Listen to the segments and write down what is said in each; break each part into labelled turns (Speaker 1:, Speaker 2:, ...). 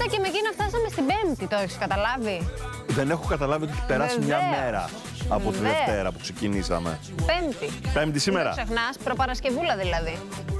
Speaker 1: και με εκείνα φτάσαμε στην Πέμπτη, το έχεις καταλάβει?
Speaker 2: Δεν έχω καταλάβει ότι έχει περάσει μια μέρα από τη Δευτέρα που ξεκινήσαμε. Πέμπτη σήμερα.
Speaker 1: Δεν το ξεχνάς, προπαρασκευούλα δηλαδή.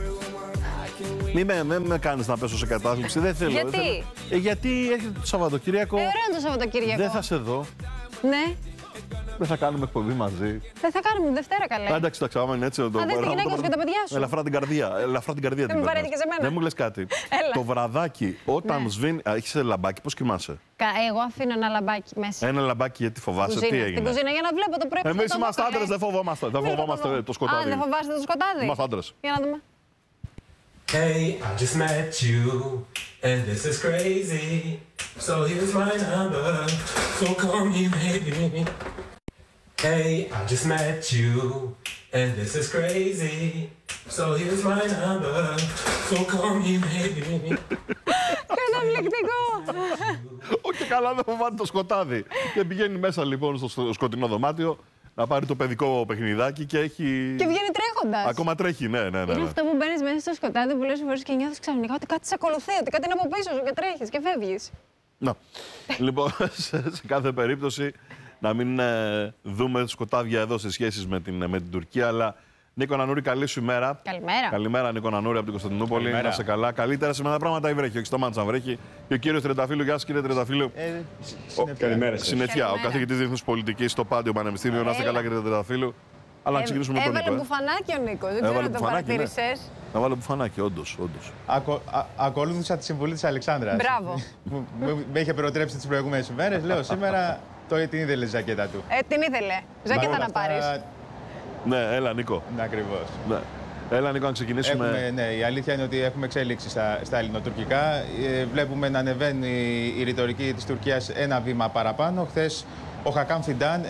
Speaker 2: Μην με κάνεις να πέσω σε κατάθλιψη, δεν θέλω.
Speaker 1: Γιατί?
Speaker 2: Γιατί έρχεται το Σαββατοκύριακο.
Speaker 1: Ωραίο το Σαββατοκύριακο.
Speaker 2: Δεν θα σε δω.
Speaker 1: Ναι.
Speaker 2: Δεν θα κάνουμε εκπομπή μαζί.
Speaker 1: Δεν θα κάνουμε Δευτέρα, καλέ.
Speaker 2: Εντάξει, άμα είναι έτσι.
Speaker 1: Α, δες τη γυναίκα σου και τα παιδιά σου.
Speaker 2: Ελαφρά την καρδιά.
Speaker 1: Δεν με βαρέθηκες εμένα.
Speaker 2: Δεν μου λες κάτι.
Speaker 1: Έλα.
Speaker 2: Το βραδάκι, όταν σβήνει. Έχεις λαμπάκι, πώς κοιμάσαι?
Speaker 1: Εγώ αφήνω ένα λαμπάκι μέσα.
Speaker 2: Ένα λαμπάκι, γιατί φοβάσαι, τι έγινε?
Speaker 1: Στην κουζίνα για να βλέπω το πρωί.
Speaker 2: Εμείς είμαστε άντρες, δεν φοβόμαστε. Δεν φοβόμαστε το σκοτάδι.
Speaker 1: Α, δεν φοβάστε το σκοτάδι?
Speaker 2: Είμαστε άντρες.
Speaker 1: Για να δούμε.
Speaker 3: Hey, I just met you, and this is crazy. So here's my number, so call me maybe. Hey, I just met you, and this is crazy. So here's my number, so call me maybe.
Speaker 1: Καταπληκτικό!
Speaker 2: Όχι καλά, δεν φοβάται το σκοτάδι. Και πηγαίνει μέσα λοιπόν στο σκοτεινό δωμάτιο να πάρει το παιδικό παιχνιδάκι και έχει.
Speaker 1: Και βγαίνει τρέχοντας.
Speaker 2: Ακόμα τρέχει, ναι.
Speaker 1: Είναι αυτό που μπαίνεις μέσα στο σκοτάδι που λες φορές και νιώθεις ξαφνικά ότι κάτι σε ακολουθεί, ότι κάτι είναι από πίσω σου και τρέχεις και φεύγεις.
Speaker 2: Να. Λοιπόν, σε κάθε περίπτωση να μην δούμε σκοτάδια εδώ σε σχέση με την Τουρκία, αλλά Νίκο Νανούρη, καλή σου ημέρα.
Speaker 1: Καλημέρα.
Speaker 2: Καλημέρα, Νίκο Νανούρη από την Κωνσταντινούπολη. Να είσαι καλά. Καλύτερα σήμερα τα πράγματα ή βρέχει, όχι σταμάτησε να βρέχει. Και ο κύριος Τριανταφύλου, γεια σας κύριε Τριανταφύλου.
Speaker 4: Καλημέρα σας.
Speaker 2: Συννεφιά, ο καθηγητής Διεθνούς Πολιτικής στο Πάντιο Πανεπιστήμιο. Να είστε καλά κύριε Τριανταφύλου. Αλλά να ξεκινήσουμε με τον Νίκο.
Speaker 1: Έβαλε μπουφανάκι ο Νίκος, δεν ξέρω αν το παρατήρησες.
Speaker 2: Έβαλε μπουφανάκι, όντως.
Speaker 4: Ακολούθησα τη συμβουλή της Αλεξάνδρας.
Speaker 1: Μπράβο.
Speaker 4: Με είχε προτρέψει τις προηγούμενες ημέρες. Λέω σήμερα την ήθελε η ζακέτα του.
Speaker 1: Την ήθελε. Ζακέτα να πάρεις.
Speaker 2: Ναι, έλα Νίκο.
Speaker 4: Ναι, ακριβώς.
Speaker 2: Ναι. Έλα Νίκο, να ξεκινήσουμε.
Speaker 4: Ναι, η αλήθεια είναι ότι έχουμε εξέλιξη στα ελληνοτουρκικά. Βλέπουμε να ανεβαίνει η ρητορική της Τουρκίας ένα βήμα παραπάνω. Χθες ο Χακάν Φιντάν,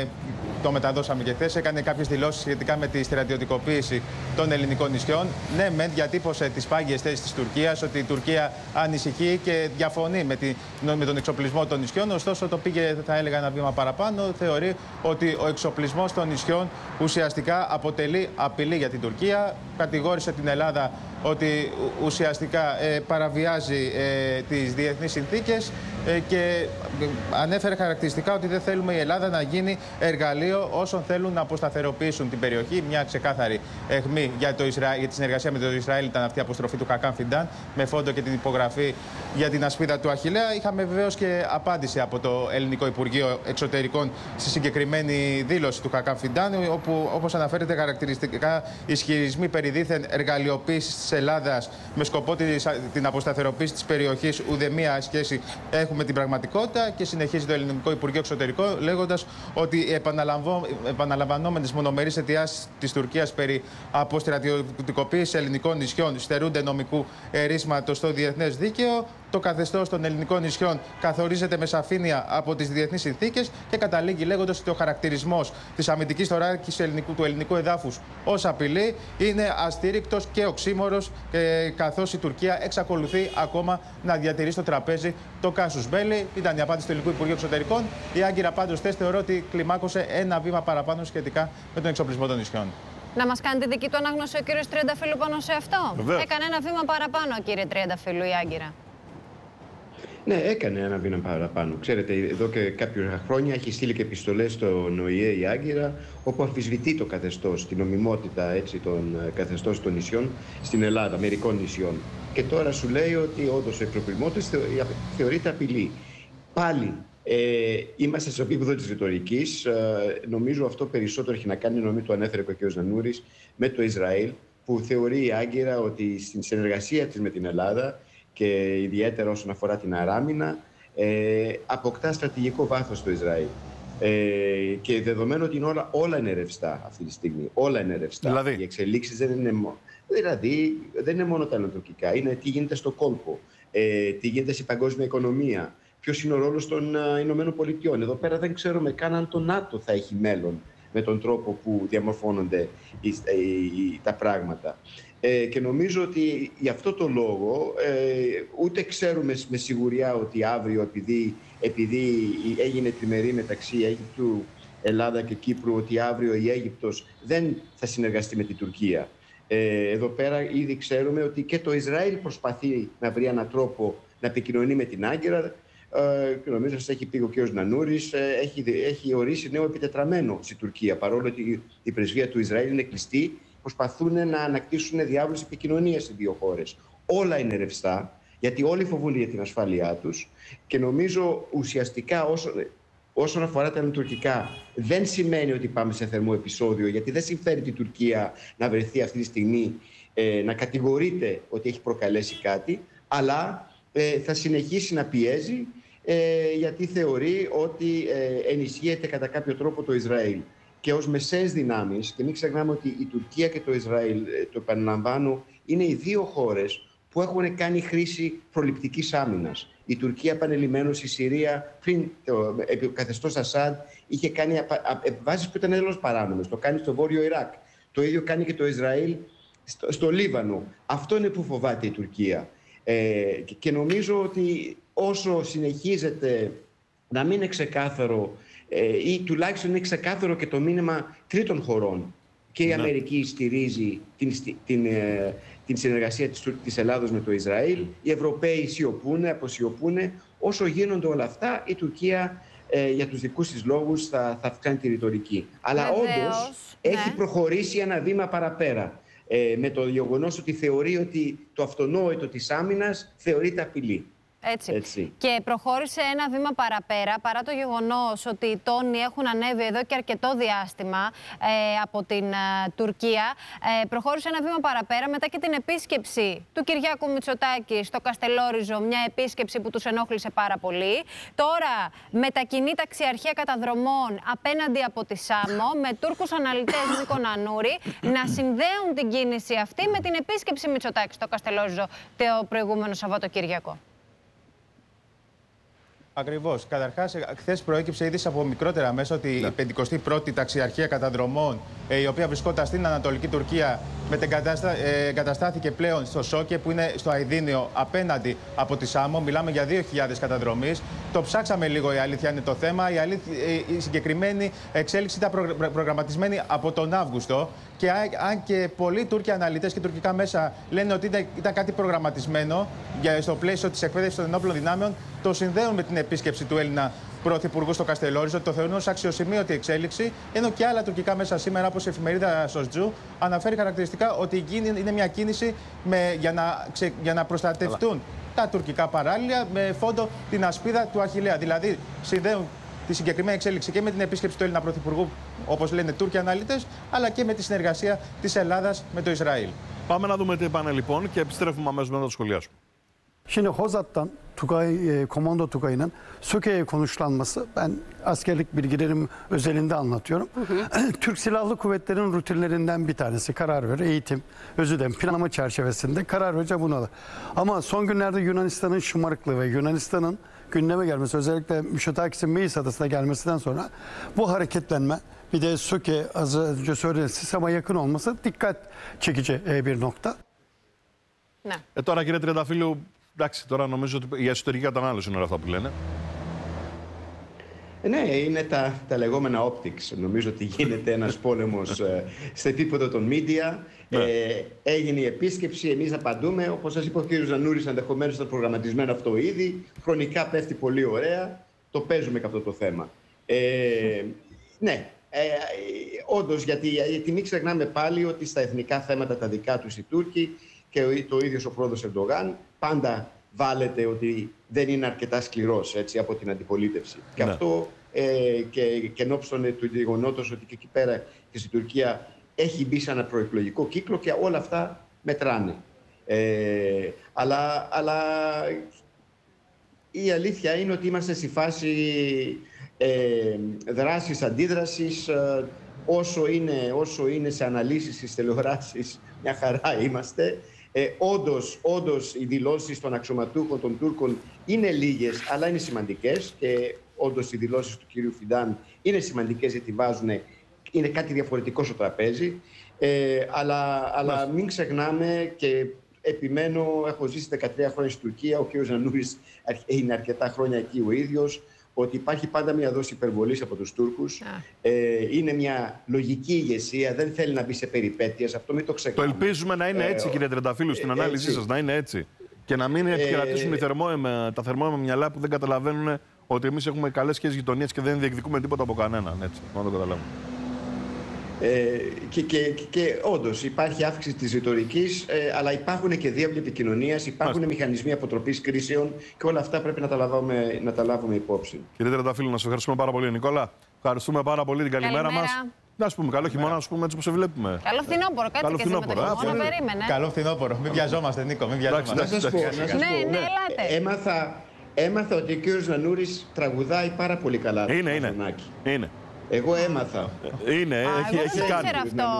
Speaker 4: το μεταδώσαμε και χθες, έκανε κάποιες δηλώσεις σχετικά με τη στρατιωτικοποίηση των ελληνικών νησιών. Ναι, μεν διατύπωσε τις πάγιες θέσεις της Τουρκίας, ότι η Τουρκία ανησυχεί και διαφωνεί με τον εξοπλισμό των νησιών. Ωστόσο, το πήγε, θα έλεγα, ένα βήμα παραπάνω. Θεωρεί ότι ο εξοπλισμός των νησιών ουσιαστικά αποτελεί απειλή για την Τουρκία. Κατηγόρησε την Ελλάδα ότι ουσιαστικά παραβιάζει τις διεθνείς συνθήκες και ανέφερε χαρακτηριστικά ότι δεν θέλουμε η Ελλάδα να γίνει εργαλείο όσων θέλουν να αποσταθεροποιήσουν την περιοχή. Μια ξεκάθαρη αιχμή για τη συνεργασία με το Ισραήλ ήταν αυτή η αποστροφή του Χακάν Φιντάν, με φόντο και την υπογραφή για την ασπίδα του Αχιλλέα. Είχαμε βεβαίως και απάντηση από το Ελληνικό Υπουργείο Εξωτερικών στη συγκεκριμένη δήλωση του Χακάν Φιντάν, όπου, όπως αναφέρεται χαρακτηριστικά, ισχυρισμοί περί δίθεν εργαλειοποίησης της Ελλάδας με σκοπό την αποσταθεροποίηση της περιοχής ουδέμια σχέση έχουν με την πραγματικότητα, και συνεχίζει το Ελληνικό Υπουργείο Εξωτερικών λέγοντας ότι επαναλαμβανόμενες μονομερείς αιτιάσεις της Τουρκίας περί αποστρατιωτικοποίησης ελληνικών νησιών στερούνται νομικού ερίσματος στο διεθνές δίκαιο. Το καθεστώς των ελληνικών νησιών καθορίζεται με σαφήνεια από τις διεθνείς συνθήκες και καταλήγει λέγοντας ότι ο χαρακτηρισμός της αμυντικής θωράκης του ελληνικού εδάφους ως απειλή είναι αστήρικτος και οξύμορος, καθώς η Τουρκία εξακολουθεί ακόμα να διατηρεί στο τραπέζι το κάσους μπέλι. Ήταν η απάντηση του Ελληνικού Υπουργείου Εξωτερικών. Η Άγκυρα πάντως χθες θεωρώ ότι κλιμάκωσε ένα βήμα παραπάνω σχετικά με τον εξοπλισμό των νησιών.
Speaker 1: Να μας κάνει τη δική του ανάγνωση ο κύριος Τριανταφύλου πάνω σε αυτό.
Speaker 2: Βεβαίως.
Speaker 1: Έκανε ένα βήμα παραπάνω, κύριε Τριανταφύλου, η Άγκυρα.
Speaker 5: Ναι, έκανε ένα βήμα παραπάνω. Ξέρετε, εδώ και κάποια χρόνια έχει στείλει και επιστολές στον ΟΗΕ η Άγκυρα, όπου αμφισβητεί το καθεστώς, την νομιμότητα των καθεστώς των νησιών στην Ελλάδα, μερικών νησιών. Και τώρα σου λέει ότι όντως ο εξοπλισμός θεωρείται απειλή. Πάλι είμαστε στο επίπεδο της ρητορικής. Νομίζω αυτό περισσότερο έχει να κάνει, νομίζω το ανέφερε και ο κ. Νανούρης, με το Ισραήλ, που θεωρεί η Άγκυρα ότι στην συνεργασία της με την Ελλάδα και ιδιαίτερα όσον αφορά την αράμινα, αποκτά στρατηγικό βάθος το Ισραήλ. Και δεδομένου ότι είναι όλα είναι ρευστά αυτή τη στιγμή. Όλα είναι ρευστά.
Speaker 2: Δηλαδή,
Speaker 5: οι εξελίξεις δεν είναι μόνο τα ανατολικά. Είναι τι γίνεται στο κόλπο, τι γίνεται στην παγκόσμια οικονομία, ποιος είναι ο ρόλος των Ηνωμένων Πολιτειών. Εδώ πέρα δεν ξέρουμε καν αν το ΝΑΤΟ θα έχει μέλλον με τον τρόπο που διαμορφώνονται τα πράγματα. Και νομίζω ότι γι' αυτό το λόγο ούτε ξέρουμε με σιγουριά ότι αύριο, επειδή έγινε τριμερή μεταξύ Αίγυπτου, Ελλάδα και Κύπρου, ότι αύριο η Αίγυπτος δεν θα συνεργαστεί με την Τουρκία. Εδώ πέρα ήδη ξέρουμε ότι και το Ισραήλ προσπαθεί να βρει έναν τρόπο να επικοινωνεί με την Άγκυρα. Και νομίζω σας έχει πει ο κ. Νανούρης, έχει ορίσει νέο επιτετραμένο στην Τουρκία. Παρόλο ότι η πρεσβεία του Ισραήλ είναι κλειστή, προσπαθούν να ανακτήσουν διάβλους επικοινωνίας στις δύο χώρες. Όλα είναι ρευστά, γιατί όλοι φοβούνται για την ασφάλειά τους. Και νομίζω ουσιαστικά όσον αφορά τα τουρκικά, δεν σημαίνει ότι πάμε σε θερμό επεισόδιο, γιατί δεν συμφέρει την Τουρκία να βρεθεί αυτή τη στιγμή να κατηγορείται ότι έχει προκαλέσει κάτι, αλλά θα συνεχίσει να πιέζει γιατί θεωρεί ότι ενισχύεται κατά κάποιο τρόπο το Ισραήλ. Και ως μεσαίες δυνάμεις, και μην ξεχνάμε ότι η Τουρκία και το Ισραήλ, το επαναλαμβάνω, είναι οι δύο χώρες που έχουν κάνει χρήση προληπτικής άμυνας. Η Τουρκία επανειλημμένως, η Συρία πριν το καθεστώς Ασάντ είχε κάνει επιβάσεις που ήταν εντελώς παράνομες. Το κάνει στο Βόρειο Ιράκ. Το ίδιο κάνει και το Ισραήλ στο Λίβανο. Αυτό είναι που φοβάται η Τουρκία. Και νομίζω ότι όσο συνεχίζεται να μην είναι ξεκάθαρο ή τουλάχιστον είναι ξεκάθαρο και το μήνυμα τρίτων χωρών, και η Αμερική στηρίζει την συνεργασία της Ελλάδος με το Ισραήλ, οι Ευρωπαίοι αποσιωπούν. Όσο γίνονται όλα αυτά, η Τουρκία για τους δικούς της λόγους θα αυξάνει τη ρητορική. Αλλά όντως έχει προχωρήσει ένα βήμα παραπέρα. Με το γεγονός ότι θεωρεί ότι το αυτονόητο της άμυνας θεωρείται απειλή.
Speaker 1: Έτσι. Και προχώρησε ένα βήμα παραπέρα, παρά το γεγονός ότι οι τόνοι έχουν ανέβει εδώ και αρκετό διάστημα από την Τουρκία. Προχώρησε ένα βήμα παραπέρα μετά και την επίσκεψη του Κυριάκου Μητσοτάκη στο Καστελόριζο, μια επίσκεψη που τους ενόχλησε πάρα πολύ. Τώρα μετακινεί ταξιαρχία καταδρομών απέναντι από τη Σάμο, με Τούρκους αναλυτές, Νίκο Νανούρη, να συνδέουν την κίνηση αυτή με την επίσκεψη Μητσοτάκη στο Καστελόριζο το προηγούμενο Σαββατοκύριακο.
Speaker 4: Ακριβώς. Καταρχάς, χθες προέκυψε είδηση από μικρότερα μέσα ότι η 51η ταξιαρχία καταδρομών, η οποία βρισκόταν στην Ανατολική Τουρκία, εγκαταστάθηκε πλέον στο Σόκε, που είναι στο Αηδίνιο απέναντι από τη Σάμο. Μιλάμε για 2.000 καταδρομείς. Το ψάξαμε λίγο, η αλήθεια είναι το θέμα. Η συγκεκριμένη εξέλιξη ήταν προγραμματισμένη από τον Αύγουστο. Και αν και πολλοί Τούρκοι αναλυτές και τουρκικά μέσα λένε ότι ήταν κάτι προγραμματισμένο στο πλαίσιο της εκπαίδευσης των ενόπλων δυνάμεων, το συνδέουν με την επίσκεψη του Έλληνα Πρωθυπουργού στο Καστελόριζο, το θεωρούν ως αξιοσημείωτη εξέλιξη. Ενώ και άλλα τουρκικά μέσα σήμερα, όπως η εφημερίδα Σοστζού, αναφέρει χαρακτηριστικά ότι είναι μια κίνηση για να προστατευτούν τα τουρκικά παράλια με φόντο την ασπίδα του Αχιλλέα. Δηλαδή, συνδέουν τη συγκεκριμένη εξέλιξη και με την επίσκεψη του Έλληνα Πρωθυπουργού, όπως λένε Τούρκοι αναλυτές, αλλά και με τη συνεργασία της Ελλάδας με το Ισραήλ.
Speaker 2: Πάμε να δούμε τι είπανε λοιπόν και επιστρέφουμε αμέσως μετά να το σχολιάσουμε.
Speaker 6: Şimdi Hozat'tan Komando Tugay'ın Söke'ye konuşlanması, ben askerlik bilgilerim özelinde anlatıyorum. Türk Silahlı Kuvvetleri'nin rutinlerinden bir tanesi. Karar ver, eğitim, planlama çerçevesinde karar verecek bunu alır. Ama son günlerde Yunanistan'ın şımarıklığı ve Yunanistan'ın gündeme gelmesi, özellikle Mitsotakis'in Meis Adası'na gelmesinden sonra bu hareketlenme, bir de Söke az önce söylediğiniz Sisam'a yakın olması dikkat çekici bir nokta.
Speaker 2: Τώρα κύριε Τριανταφύλλου, εντάξει, τώρα νομίζω ότι η εσωτερική κατανάλωση είναι όλα αυτά που λένε.
Speaker 5: Ναι, είναι τα λεγόμενα optics. Νομίζω ότι γίνεται ένας πόλεμος στο επίπεδο των media. Έγινε η επίσκεψη, εμείς απαντούμε. Όπως σας είπε ο κ. Νανούρης, ενδεχομένως ήταν προγραμματισμένο αυτό ήδη. Χρονικά πέφτει πολύ ωραία. Το παίζουμε και αυτό το θέμα. Ναι, όντως, γιατί μην ξεχνάμε πάλι ότι στα εθνικά θέματα τα δικά τους οι Τούρκοι και το ίδιος ο πρόεδρος Ερντογάν πάντα βάλετε ότι δεν είναι αρκετά σκληρός από την αντιπολίτευση. Και αυτό και ενώπιστον του γεγονότος ότι και εκεί πέρα και στην Τουρκία έχει μπει σε ένα προεκλογικό κύκλο και όλα αυτά μετράνε. Αλλά η αλήθεια είναι ότι είμαστε στη φάση δράσης, αντίδρασης. Όσο είναι σε αναλύσεις στις τηλεοράσεις, μια χαρά είμαστε. Όντως οι δηλώσεις των αξιωματούχων των Τούρκων είναι λίγες, αλλά είναι σημαντικές. Και όντως οι δηλώσεις του κυρίου Φιντάν είναι σημαντικές, γιατί είναι κάτι διαφορετικό στο τραπέζι. Αλλά μην ξεχνάμε, και επιμένω, έχω ζήσει 13 χρόνια στην Τουρκία, ο κύριος Νανούρης είναι αρκετά χρόνια εκεί ο ίδιος, ότι υπάρχει πάντα μια δόση υπερβολής από τους Τούρκους. Είναι μια λογική ηγεσία, δεν θέλει να μπει σε περιπέτειες, αυτό μην το ξεχνάμε.
Speaker 2: Το ελπίζουμε να είναι έτσι, κύριε Τριανταφύλλου, στην ανάλυζή σας, να είναι έτσι. Και να μην επικρατήσουν τα θερμόαιμα μυαλά που δεν καταλαβαίνουν ότι εμείς έχουμε καλές σχέσεις γειτονίας και δεν διεκδικούμε τίποτα από κανέναν. Έτσι, να το καταλάβουμε.
Speaker 5: Και όντως υπάρχει αύξηση της ρητορικής, αλλά υπάρχουν και διάβλοι επικοινωνίας, υπάρχουν μηχανισμοί αποτροπής κρίσεων και όλα αυτά πρέπει να τα λάβουμε υπόψη.
Speaker 2: Κύριε Τρενταφύλλου, να σας ευχαριστούμε πάρα πολύ, Νικόλα. Ευχαριστούμε πάρα πολύ την καλημέρα μας. Να σου πούμε καλό χειμώνα, να σου πούμε έτσι όπως σε βλέπουμε.
Speaker 1: Καλό φθινόπωρο, κάτσε και εσύ με το χειμώνα, περίμενε.
Speaker 4: Καλό φθινόπωρο. Μην βιαζόμαστε, Νίκο, μην βιαζόμαστε.
Speaker 5: Να σας πω,
Speaker 1: ναι, ελάτε.
Speaker 5: Έμαθα ότι ο κύριος Νανούρης τραγουδάει πάρα πολύ καλά.
Speaker 2: Είναι.
Speaker 5: Εγώ έμαθα.
Speaker 2: Έχει κάνει.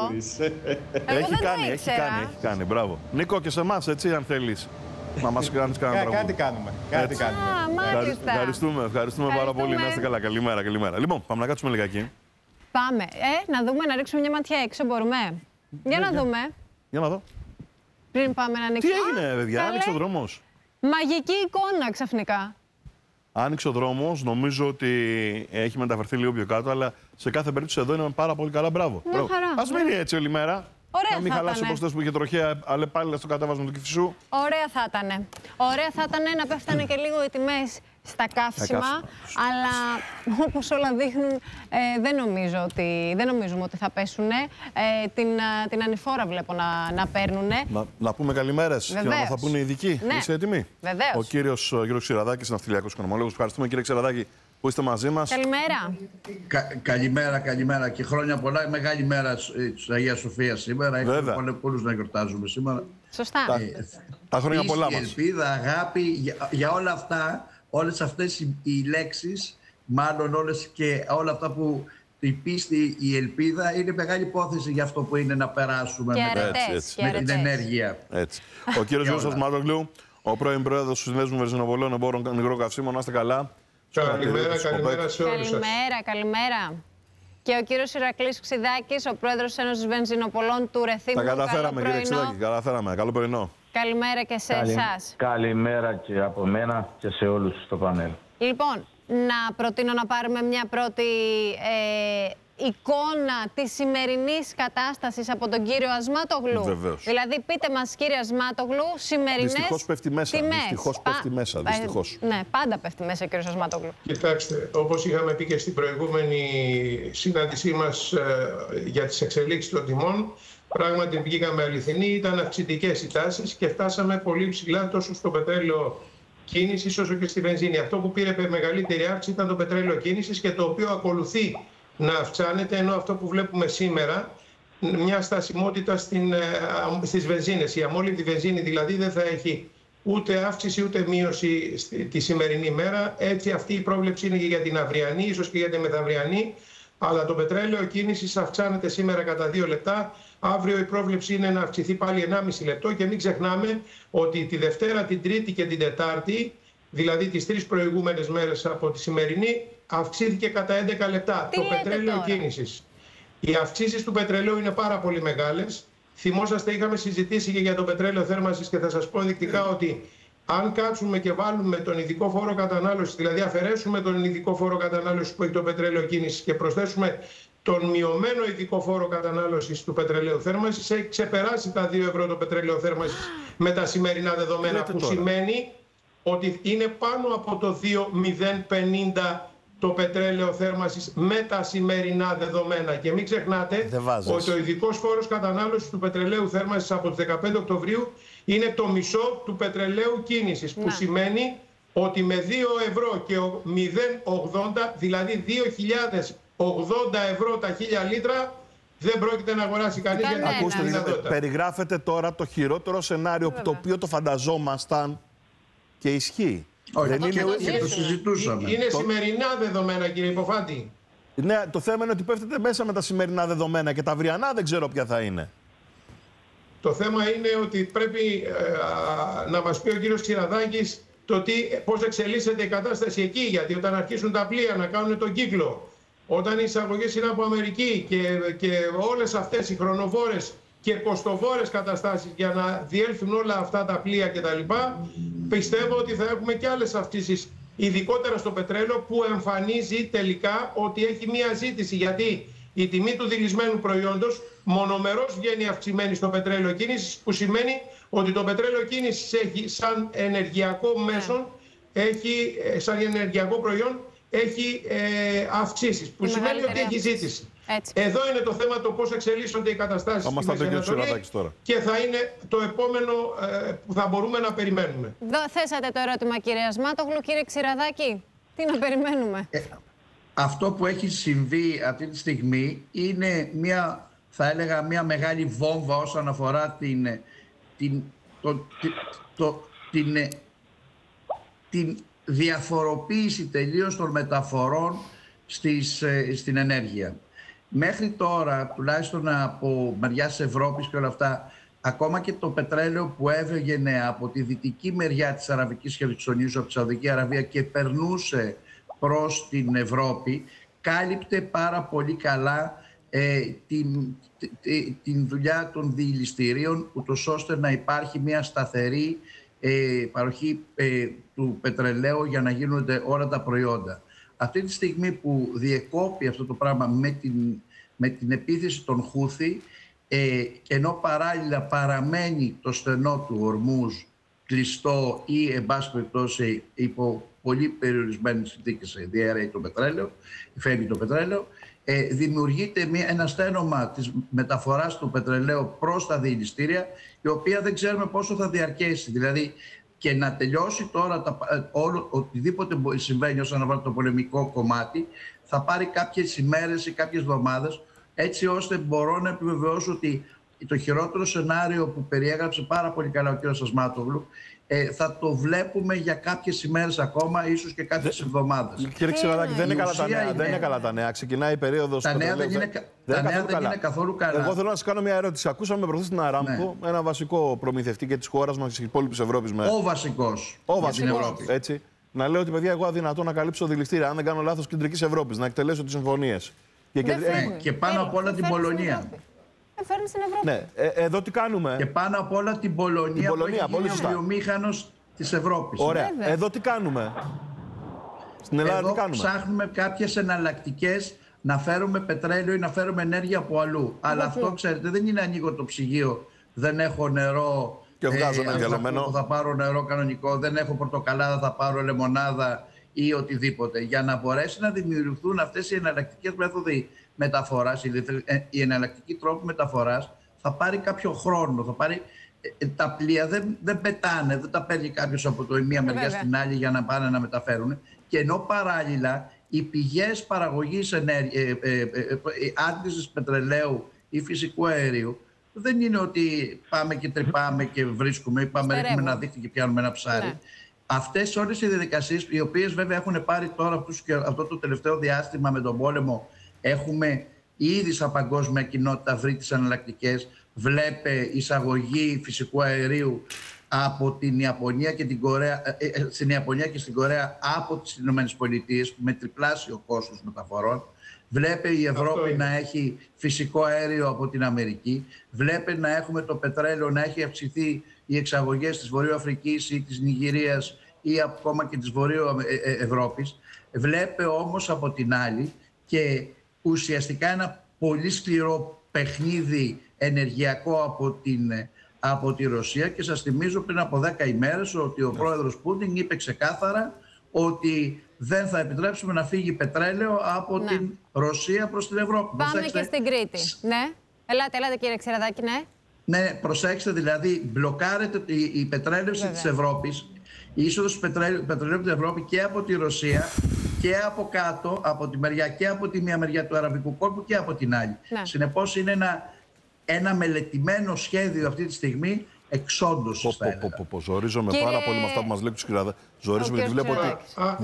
Speaker 1: Έχει
Speaker 2: κάνει. Μπράβο. Νίκο, και σε εμάς, έτσι, αν θέλεις. Να μας κάνεις κανένα τραγούδι.
Speaker 4: Κάτι κάνουμε.
Speaker 2: Ευχαριστούμε πάρα πολύ. Να είστε καλά. Καλημέρα. Λοιπόν, πάμε να κάτσουμε λιγάκι.
Speaker 1: Πάμε. Να δούμε, να ρίξουμε μια ματιά έξω, μπορούμε. Για να δούμε.
Speaker 2: Για να δω.
Speaker 1: Πριν πάμε να ανοίξουμε.
Speaker 2: Τι έγινε, παιδιά, άνοιξε ο δρόμος.
Speaker 1: Μαγική εικόνα ξαφνικά.
Speaker 2: Άνοιξε ο δρόμος, νομίζω ότι έχει μεταφερθεί λίγο πιο κάτω, αλλά σε κάθε περίπτωση εδώ είναι πάρα πολύ καλά. Μπράβο. Ας μείνει έτσι όλη μέρα.
Speaker 1: Ωραία,
Speaker 2: να μην χαλάσει ο προσθέσεις που είχε τροχαία, αλλά πάλι στο κατέβασμα του Κηφισού.
Speaker 1: Ωραία θα ήταν. Ωραία θα ήταν να πέφτανε και λίγο οι τιμές στα καύσιμα, αλλά όπως όλα δείχνουν δεν νομίζουμε ότι θα πέσουν. Την ανηφόρα βλέπω να παίρνουν.
Speaker 2: Να πούμε καλημέρες και να μας θα πούνε οι ειδικοί.
Speaker 1: Ναι.
Speaker 2: Είσαι έτοιμη?
Speaker 1: Βεβαίως.
Speaker 2: Ο κύριος Γιώργος Ξηραδάκης, ναυτιλιακός οικονομολόγος. Ευχαριστούμε, κύριε Ξηραδάκη, που είστε μαζί μας.
Speaker 1: Καλημέρα.
Speaker 7: Καλημέρα και χρόνια πολλά. Μεγάλη μέρα της Αγίας Σοφίας σήμερα. Έχουμε πολλούς να γιορτάζουμε σήμερα.
Speaker 1: Σωστά.
Speaker 2: Τα χρόνια πολλά μας.
Speaker 7: Ελπίδα, αγάπη, για όλα αυτά, όλες αυτές οι λέξεις, μάλλον όλα αυτά που η πίστη, η ελπίδα είναι μεγάλη υπόθεση για αυτό που είναι να περάσουμε με την ενέργεια.
Speaker 2: Έτσι. Ο κύριος Γιώργος Ασμάτογλου, ο πρώην πρόεδρος του Συνδέσμου Βενζινοβολών Εμπόρων Υγρών Καυσίμων, να είστε καλά.
Speaker 8: Καλημέρα σε όλους σας.
Speaker 1: Καλημέρα. Και ο κύριος Ηρακλής Ξιδάκης, ο πρόεδρος της Ένωσης Βενζινοπολών του Ρεθύμνου.
Speaker 2: Τα καταφέραμε, κύριε Ξιδάκη, καταφέραμε. Καλό πρωινό.
Speaker 1: Καλημέρα και σε εσάς.
Speaker 9: Καλημέρα και από μένα και σε όλους στο πανέλ.
Speaker 1: Λοιπόν, να προτείνω να πάρουμε μια πρώτη εικόνα της σημερινής κατάστασης από τον κύριο Ασμάτογλου.
Speaker 2: Βεβαίως.
Speaker 1: Δηλαδή, πείτε μας, κύριε Ασμάτογλου, σημερινές
Speaker 2: δυστυχώς πέφτει μέσα.
Speaker 1: τιμές.
Speaker 2: Δυστυχώς πέφτει μέσα. Δυστυχώς.
Speaker 1: Ναι, πάντα πέφτει μέσα ο κύριος Ασμάτογλου.
Speaker 8: Κοιτάξτε, όπως είχαμε πει και στην προηγούμενη συνάντησή μας για τις εξελίξεις των τιμών, πράγματι βγήκαμε αληθινοί, ήταν αυξητικές οι τάσεις και φτάσαμε πολύ ψηλά τόσο στο πετρέλαιο κίνησης όσο και στη βενζίνη. Αυτό που πήρε μεγαλύτερη αύξηση ήταν το πετρέλαιο κίνησης και το οποίο ακολουθεί να αυξάνεται, ενώ αυτό που βλέπουμε σήμερα, μια στασιμότητα στις βενζίνες. Η αμόλυβδη βενζίνη δηλαδή δεν θα έχει ούτε αύξηση ούτε μείωση τη σημερινή μέρα. Έτσι αυτή η πρόβλεψη είναι και για την αυριανή, ίσως και για τη μεθαυριανή. Αλλά το πετρέλαιο κίνησης αυξάνεται σήμερα κατά 2 λεπτά. Αύριο η πρόβλεψη είναι να αυξηθεί πάλι 1,5 λεπτό και μην ξεχνάμε ότι τη Δευτέρα, την Τρίτη και την Τετάρτη, δηλαδή τις 3 προηγούμενες μέρες από τη σημερινή, αυξήθηκε κατά 11 λεπτά το πετρέλαιο κίνησης. Οι αυξήσεις του πετρελαίου είναι πάρα πολύ μεγάλες. Θυμόσαστε, είχαμε συζητήσει και για το πετρέλαιο θέρμανσης και θα σας πω ενδεικτικά ότι αν κάτσουμε και βάλουμε τον ειδικό φόρο κατανάλωσης, δηλαδή αφαιρέσουμε τον ειδικό φόρο κατανάλωσης που έχει το πετρέλαιο κίνησης και προσθέσουμε τον μειωμένο ειδικό φόρο κατανάλωσης του πετρελαίου θέρμανσης, έχει ξεπεράσει τα 2 ευρώ το πετρέλαιο θέρμανσης με τα σημερινά δεδομένα, που σημαίνει ότι είναι πάνω από το 2,050 το πετρέλαιο θέρμανσης με τα σημερινά δεδομένα. Και μην ξεχνάτε ότι ο ειδικός φόρος κατανάλωσης του πετρελαίου θέρμανσης από τις 15 Οκτωβρίου είναι το μισό του πετρελαίου κίνησης, που σημαίνει ότι με 2 ευρώ και 0,80, δηλαδή 2.080 ευρώ τα 1.000 λίτρα, δεν πρόκειται να αγοράσει κανείς.
Speaker 2: Ακούστε, περιγράφετε τώρα το χειρότερο σενάριο, το οποίο το φανταζόμασταν και ισχύει.
Speaker 7: Όχι, το συζητούσαμε.
Speaker 8: Είναι σημερινά δεδομένα, κύριε Υποφάντη.
Speaker 2: Ναι, το θέμα είναι ότι πέφτετε μέσα με τα σημερινά δεδομένα και τα αυριανά δεν ξέρω ποια θα είναι.
Speaker 8: Το θέμα είναι ότι πρέπει να μας πει ο κύριος Ξηραδάκης πώς εξελίσσεται η κατάσταση εκεί. Γιατί όταν αρχίσουν τα πλοία να κάνουν τον κύκλο, όταν οι εισαγωγές είναι από Αμερική και όλες αυτές οι χρονοβόρες και κοστοβόρες καταστάσεις για να διέλθουν όλα αυτά τα πλοία κτλ., πιστεύω ότι θα έχουμε και άλλες αυξήσεις, ειδικότερα στο πετρέλαιο, που εμφανίζει τελικά ότι έχει μία ζήτηση. Γιατί η τιμή του δειλισμένου προϊόντος μονομερώς βγαίνει αυξημένη στο πετρέλαιο κίνησης, που σημαίνει ότι το πετρέλαιο κίνησης έχει σαν ενεργειακό μέσον, σαν ενεργειακό προϊόν, έχει αυξήσεις, που σημαίνει ότι έχει ζήτηση.
Speaker 1: Έτσι.
Speaker 8: Εδώ είναι το θέμα, το πώς εξελίσσονται οι καταστάσεις στη Μέση Ανατολή και θα είναι το επόμενο που θα μπορούμε να περιμένουμε.
Speaker 1: Θέσατε το ερώτημα, κύριε Ασμάτογλου. Κύριε Ξηραδάκη, τι να περιμένουμε?
Speaker 7: Αυτό που έχει συμβεί αυτή τη στιγμή είναι θα έλεγα μια μεγάλη βόμβα όσον αφορά την διαφοροποίηση τελείως των μεταφορών στην ενέργεια. Μέχρι τώρα, τουλάχιστον από μεριά της Ευρώπης και όλα αυτά, ακόμα και το πετρέλαιο που έβγαινε από τη δυτική μεριά της Αραβικής Χερσονήσου, από τη Σαουδική Αραβία και περνούσε προς την Ευρώπη, κάλυπτε πάρα πολύ καλά την δουλειά των διηληστηρίων, ούτως ώστε να υπάρχει μια σταθερή παροχή του πετρελαίου για να γίνονται όλα τα προϊόντα. Αυτή τη στιγμή που διεκόπη αυτό το πράγμα με την επίθεση των Χούθη, ενώ παράλληλα παραμένει το στενό του Ορμούζ κλειστό ή εν πάση περιπτώσει υπό πολύ περιορισμένες συνθήκες διέρρεει το πετρέλαιο, φεύγει το πετρέλαιο, δημιουργείται ένα στένωμα της μεταφοράς του πετρελαίου προς τα διηληστήρια, η οποία δεν ξέρουμε πόσο θα διαρκέσει. Δηλαδή, και να τελειώσει τώρα οτιδήποτε συμβαίνει όσον αφορά το πολεμικό κομμάτι, θα πάρει κάποιες ημέρες ή κάποιες εβδομάδες, έτσι ώστε μπορώ να επιβεβαιώσω ότι το χειρότερο σενάριο που περιέγραψε πάρα πολύ καλά ο κ. Ασμάτογλου θα το βλέπουμε για κάποιες ημέρες ακόμα, ίσως και κάποιες εβδομάδες.
Speaker 2: Κύριε Ξηραδάκη, δεν είναι καλά τα νέα. Ξεκινάει η περίοδος.
Speaker 7: Τα νέα δεν είναι καθόλου καλά.
Speaker 2: Εγώ θέλω να σας κάνω μια ερώτηση. Ακούσαμε προχθές στην Αράμκο, ένα βασικό προμηθευτή και της χώρας μας και της υπόλοιπης Ευρώπης.
Speaker 7: Ο βασικός.
Speaker 2: Έτσι. Να λέω ότι, παιδιά, εγώ αδυνατό να καλύψω δηληστήρια, αν δεν κάνω λάθος, κεντρικής Ευρώπης, να εκτελέσω τις συμφωνίες.
Speaker 7: Και πάνω απ' όλα την Πολωνία.
Speaker 1: Φέρνει στην Ευρώπη.
Speaker 2: Ναι. Εδώ τι κάνουμε?
Speaker 7: Και πάνω απ' όλα την Πολωνία που έχει γίνει ο βιομήχανος της Ευρώπης.
Speaker 2: Ωραία. Εδώ τι κάνουμε? Στην Ελλάδα
Speaker 7: εδώ
Speaker 2: τι κάνουμε?
Speaker 7: Ψάχνουμε κάποιες εναλλακτικές να φέρουμε πετρέλαιο ή να φέρουμε ενέργεια από αλλού. Αλλά αυτό, ξέρετε, δεν είναι ανοίγω το ψυγείο, δεν έχω νερό
Speaker 2: και βγάζω ένα διαλωμένο.
Speaker 7: Θα πάρω νερό κανονικό, δεν έχω πορτοκαλάδα, θα πάρω λεμονάδα ή οτιδήποτε. Για να μπορέσει να δημιουργηθούν αυτές οι εναλλακτικές μέθοδοι μεταφοράς, η εναλλακτική τρόπο μεταφοράς, θα πάρει κάποιο χρόνο. Θα πάρει, τα πλοία δεν πετάνε, δεν τα παίρνει κάποιος από το μία μεριά στην άλλη για να πάνε να μεταφέρουν. Και ενώ παράλληλα οι πηγές παραγωγής άντλησης πετρελαίου ή φυσικού αερίου δεν είναι ότι πάμε και τρυπάμε και βρίσκουμε ή πάμε ρίχνουμε ένα δίχτυ και πιάνουμε ένα ψάρι. Ναι. Αυτές όλες οι διαδικασίες, οι οποίες βέβαια έχουν πάρει τώρα αυτό το τελευταίο διάστημα με τον πόλεμο, έχουμε ήδη σαν παγκόσμια κοινότητα βρει τις εναλλακτικές. Βλέπε εισαγωγή φυσικού αερίου από την Ιαπωνία και την Κορέα, στην Ιαπωνία και στην Κορέα από τις ΗΠΑ με τριπλάσιο κόστος μεταφορών. Βλέπε η Ευρώπη να έχει φυσικό αέριο από την Αμερική. Βλέπε να έχουμε το πετρέλαιο να έχει αυξηθεί οι εξαγωγές της Βορειοαφρικής ή της Νιγηρίας ή ακόμα και της Βορειοευρώπης. Βλέπε όμως από την άλλη και ουσιαστικά ένα πολύ σκληρό παιχνίδι ενεργειακό από τη Ρωσία, και σας θυμίζω πριν από 10 ημέρες ότι ο πρόεδρος Πούτιν είπε ξεκάθαρα ότι δεν θα επιτρέψουμε να φύγει πετρέλαιο από την Ρωσία προς την Ευρώπη.
Speaker 1: Πάμε και στην Κρήτη. Ναι. Ελάτε κύριε Ξηραδάκη, ναι.
Speaker 7: Ναι, προσέξτε, δηλαδή μπλοκάρεται η πετρέλευση της Ευρώπης, η είσοδος πετρελαίου από την Ευρώπη και από τη Ρωσία και από κάτω, από τη μεριά και από τη μία μεριά του αραβικού κόλπου και από την άλλη. Ναι. Συνεπώς είναι ένα μελετημένο σχέδιο αυτή τη στιγμή εξόντωσης.
Speaker 2: Ζορίζομαι πάρα πολύ με αυτά που μας λέει ο κ. Ξηραδάκης. Ζορίζομαι γιατί βλέπω ότι...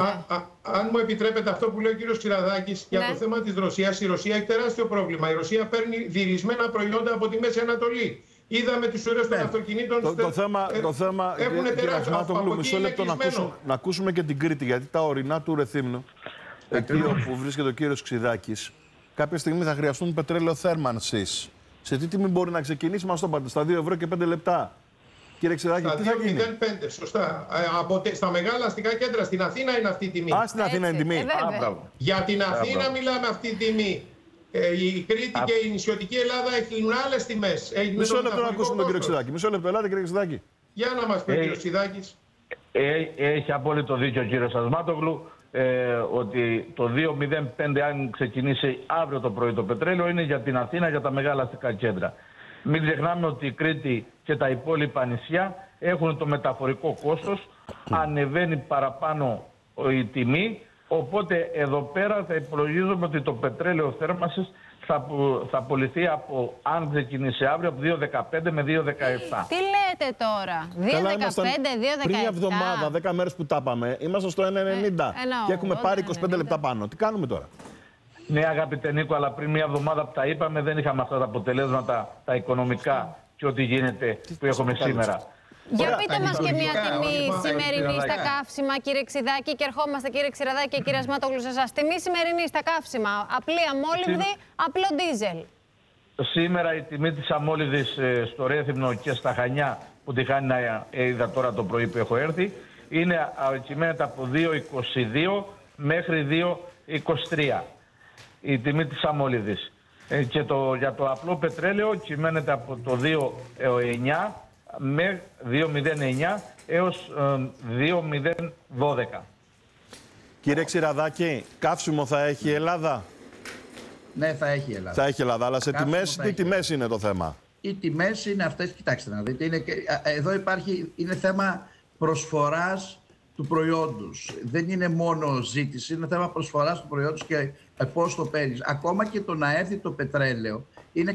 Speaker 8: Αν μου επιτρέπετε αυτό που λέει ο κ. Ξηραδάκης για το θέμα της Ρωσίας, η Ρωσία έχει τεράστιο πρόβλημα. Η Ρωσία παίρνει διρισμένα προϊόντα από τη Μέση Ανατολή. Είδαμε τις ουρές των αυτοκινήτων.
Speaker 2: Το θέμα
Speaker 8: έχουν τεράστιο.
Speaker 2: Μισό λεπτό να ακούσουμε και την Κρήτη, γιατί τα ορεινά του Ρεθύμνου, εκεί όπου βρίσκεται ο κύριος Ξηράκης, κάποια στιγμή θα χρειαστούν πετρέλαιο θέρμανσης. Σε τι τιμή μπορεί να ξεκινήσει, μας το είπατε, στα 2 ευρώ και 5 λεπτά. Κύριε Ξηράκη, τι θα γίνει?
Speaker 8: 2,05, σωστά. Στα μεγάλα αστικά κέντρα, στην Αθήνα είναι αυτή η τιμή.
Speaker 2: Στην Αθήνα είναι η τιμή.
Speaker 8: Για την Αθήνα μιλάμε αυτή η τιμή. Η Κρήτη και η νησιωτική Ελλάδα έχουν άλλες τιμές.
Speaker 2: Μισό λεπτό να ακούσουμε τον κύριο Ξηδάκη. Μισό λεπτό, ελάτε κύριε Ξηδάκη.
Speaker 8: Για να μας πει ο κύριος Ξηδάκης.
Speaker 9: Έχει απόλυτο δίκιο ο κύριος Ασμάτογλου ότι το 2.05 αν ξεκινήσει αύριο το πρωί το πετρέλαιο είναι για την Αθήνα, για τα μεγάλα αστικά κέντρα. Μην ξεχνάμε ότι η Κρήτη και τα υπόλοιπα νησιά έχουν το μεταφορικό κόστος, ανεβαίνει παραπάνω η τιμή, οπότε εδώ πέρα θα υπολογίζουμε ότι το πετρέλαιο θέρμανσης θα πωληθεί από, αν ξεκινήσει αύριο, από 2.15 με 2.17.
Speaker 1: Τι λέτε τώρα, 2.15, 2.17.
Speaker 2: Πριν μια εβδομάδα, 10 μέρες που τα πάμε, ήμασταν στο 1.90 και έχουμε πάρει 25 λεπτά πάνω. Τι κάνουμε τώρα?
Speaker 9: Ναι, αγαπητέ Νίκο, αλλά πριν μια εβδομάδα που τα είπαμε δεν είχαμε αυτά τα αποτελέσματα, τα οικονομικά και ό,τι γίνεται που έχουμε σήμερα.
Speaker 1: Για πείτε μας και μια τιμή σημερινή στα καύσιμα, κύριε Ξηδάκη, και ερχόμαστε, κύριε Ξηδάκη και κύριε Ασμάτογλου, σε εσάς. Τιμή σημερινή στα καύσιμα, απλή αμόλυβδη, απλό ντίζελ.
Speaker 9: Σήμερα η τιμή της αμόλυβδης στο Ρέθυμνο και στα Χανιά, που τη χάνει να είδα τώρα το πρωί που έχω έρθει, κυμαίνεται από 2,22 μέχρι 2,23 η τιμή της αμόλυβδης. Και για το απλό πετρέλαιο κυμαίνεται από το 2,9 με 2,09 έως 2,012.
Speaker 2: Κύριε Ξηραδάκη, καύσιμο θα έχει η Ελλάδα?
Speaker 7: Ναι, θα έχει η Ελλάδα.
Speaker 2: Θα έχει η Ελλάδα, αλλά σε τιμές, τι τιμές είναι το θέμα?
Speaker 7: Οι τιμές είναι αυτές, κοιτάξτε να δείτε, εδώ είναι θέμα προσφοράς του προϊόντος. Δεν είναι μόνο ζήτηση, είναι θέμα προσφοράς του προϊόντος και πώς το παίρνεις. Ακόμα και το να έρθει το πετρέλαιο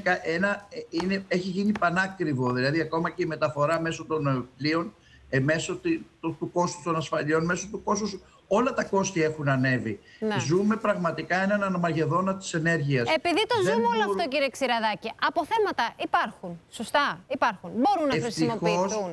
Speaker 7: έχει γίνει πανάκριβο. Δηλαδή, ακόμα και η μεταφορά μέσω των πλοίων, μέσω του κόστου των ασφαλιών, μέσω του κόστου. Όλα τα κόστη έχουν ανέβει. Ναι. Ζούμε πραγματικά έναν αναμαγεδόνα της ενέργειας. Επειδή το ζούμε όλο αυτό, κύριε Ξηραδάκη, αποθέματα υπάρχουν. Σωστά, υπάρχουν. Μπορούν να χρησιμοποιηθούν.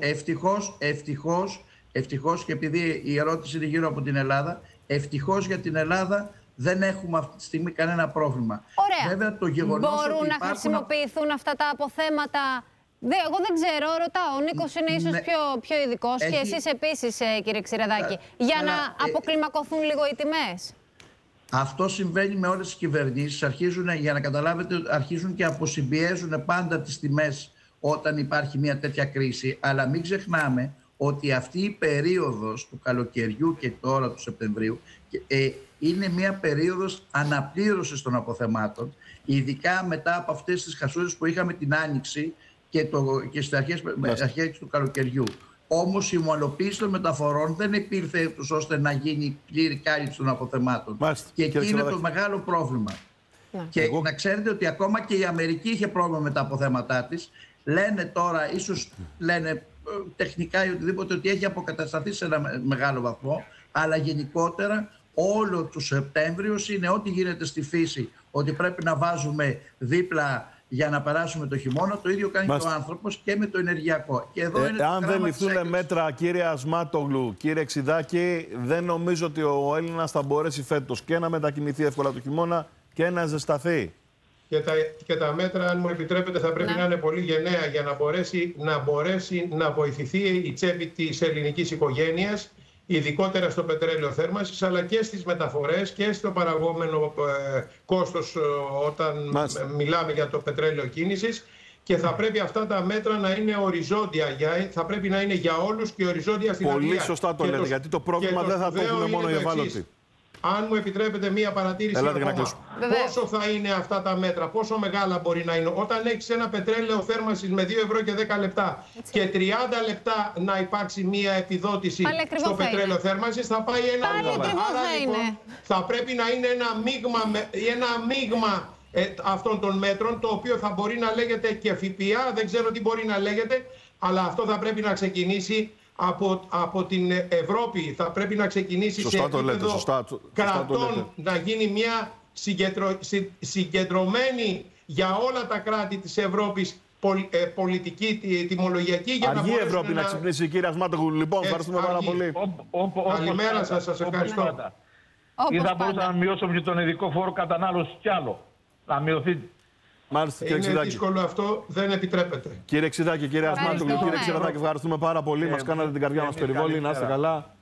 Speaker 7: Ευτυχώς, και επειδή η ερώτηση είναι γύρω από την Ελλάδα, ευτυχώς για την Ελλάδα δεν έχουμε αυτή τη στιγμή κανένα πρόβλημα. Ωραία. Βέβαια, το γεγονός
Speaker 1: μπορούν να χρησιμοποιηθούν αυτά τα αποθέματα? Εγώ δεν ξέρω, ρωτάω. Ο Νίκος είναι ίσως πιο ειδικός και εσείς επίσης, κύριε Ξηραδάκη, για να αποκλιμακωθούν λίγο οι τιμές. Αυτό συμβαίνει με όλες τις κυβερνήσεις. Για να καταλάβετε, αρχίζουν και αποσυμπιέζουν πάντα τις τιμές όταν υπάρχει μια τέτοια κρίση. Αλλά μην ξεχνάμε ότι αυτή η περίοδος του καλοκαιριού και τώρα του Σεπτεμβρίου είναι μια περίοδος αναπλήρωσης των αποθεμάτων, ειδικά μετά από αυτές τις χασούδες που είχαμε την Άνοιξη και στις αρχές του καλοκαιριού. Όμως η ομαλοποίηση των μεταφορών δεν υπήρθε ώστε να γίνει πλήρη κάλυψη των αποθεμάτων. Και εκεί είναι το μεγάλο πρόβλημα. Και να ξέρετε ότι ακόμα και η Αμερική είχε πρόβλημα με τα αποθέματά της. Λένε τώρα, ίσως λένε τεχνικά ή οτιδήποτε, ότι έχει αποκατασταθεί σε ένα μεγάλο βαθμό, αλλά γενικότερα όλο του Σεπτέμβριο είναι ό,τι γίνεται στη φύση, ότι πρέπει να βάζουμε δίπλα για να περάσουμε το χειμώνα. Το ίδιο κάνει και ο άνθρωπος και με το ενεργειακό. Και εδώ είναι
Speaker 2: αν δεν ληφθούν μέτρα, κύριε Ασμάτογλου, κύριε Ξηδάκη, δεν νομίζω ότι ο Έλληνας θα μπορέσει φέτος και να μετακινηθεί εύκολα το χειμώνα και να ζεσταθεί.
Speaker 8: Και τα μέτρα, αν μου επιτρέπετε, θα πρέπει να είναι πολύ γενναία για να μπορέσει να βοηθηθεί η τσέπη της ελληνικής οικογένειας, ειδικότερα στο πετρέλαιο θέρμανσης, αλλά και στις μεταφορές και στο παραγόμενο κόστος όταν μιλάμε για το πετρέλαιο κίνησης. Και θα πρέπει αυτά τα μέτρα να είναι οριζόντια, θα πρέπει να είναι για όλους και οριζόντια στην
Speaker 2: Πολύ
Speaker 8: Αγγλία.
Speaker 2: Σωστά το λέτε, γιατί το πρόβλημα δεν θα το έχουν μόνο οι ευάλωτοι.
Speaker 8: Αν μου επιτρέπετε μία παρατήρηση ακόμα. Πόσο θα είναι αυτά τα μέτρα, πόσο μεγάλα μπορεί να είναι? Όταν έχεις ένα πετρέλαιο θέρμανσης με 2 ευρώ και 10 λεπτά και 30 λεπτά να υπάρξει μία επιδότηση στο πετρέλαιο θέρμανσης, θα πάει ένα μείγμα. Άρα λοιπόν θα πρέπει να είναι ένα μείγμα αυτών των μέτρων, το οποίο θα μπορεί να λέγεται και ΦΠΑ, δεν ξέρω τι μπορεί να λέγεται, αλλά αυτό θα πρέπει να ξεκινήσει από την Ευρώπη. Θα πρέπει να ξεκινήσει σε επίπεδο κρατών, να γίνει μια συγκεντρωμένη για όλα τα κράτη της Ευρώπης πολιτική, τιμολογιακή, για
Speaker 2: να μπορέσει Ευρώπη να ξυπνήσει, κύριε Ασμάτογλου. Λοιπόν, ευχαριστούμε πάρα πολύ.
Speaker 8: Καλημέρα σας, σας ευχαριστώ.
Speaker 9: Ή θα μπορούσαμε να μειώσουμε και τον ειδικό φόρο κατανάλωσης κι άλλο. Να μειωθεί.
Speaker 2: Μάλιστα,
Speaker 8: είναι δύσκολο αυτό, δεν επιτρέπεται.
Speaker 2: Κύριε Ξηδάκη, κύριε Ασμάτογλου, κύριε Ξηδάκη, ευχαριστούμε πάρα πολύ. Μας κάνατε την καρδιά μας περιβόλη. Να είστε καλά.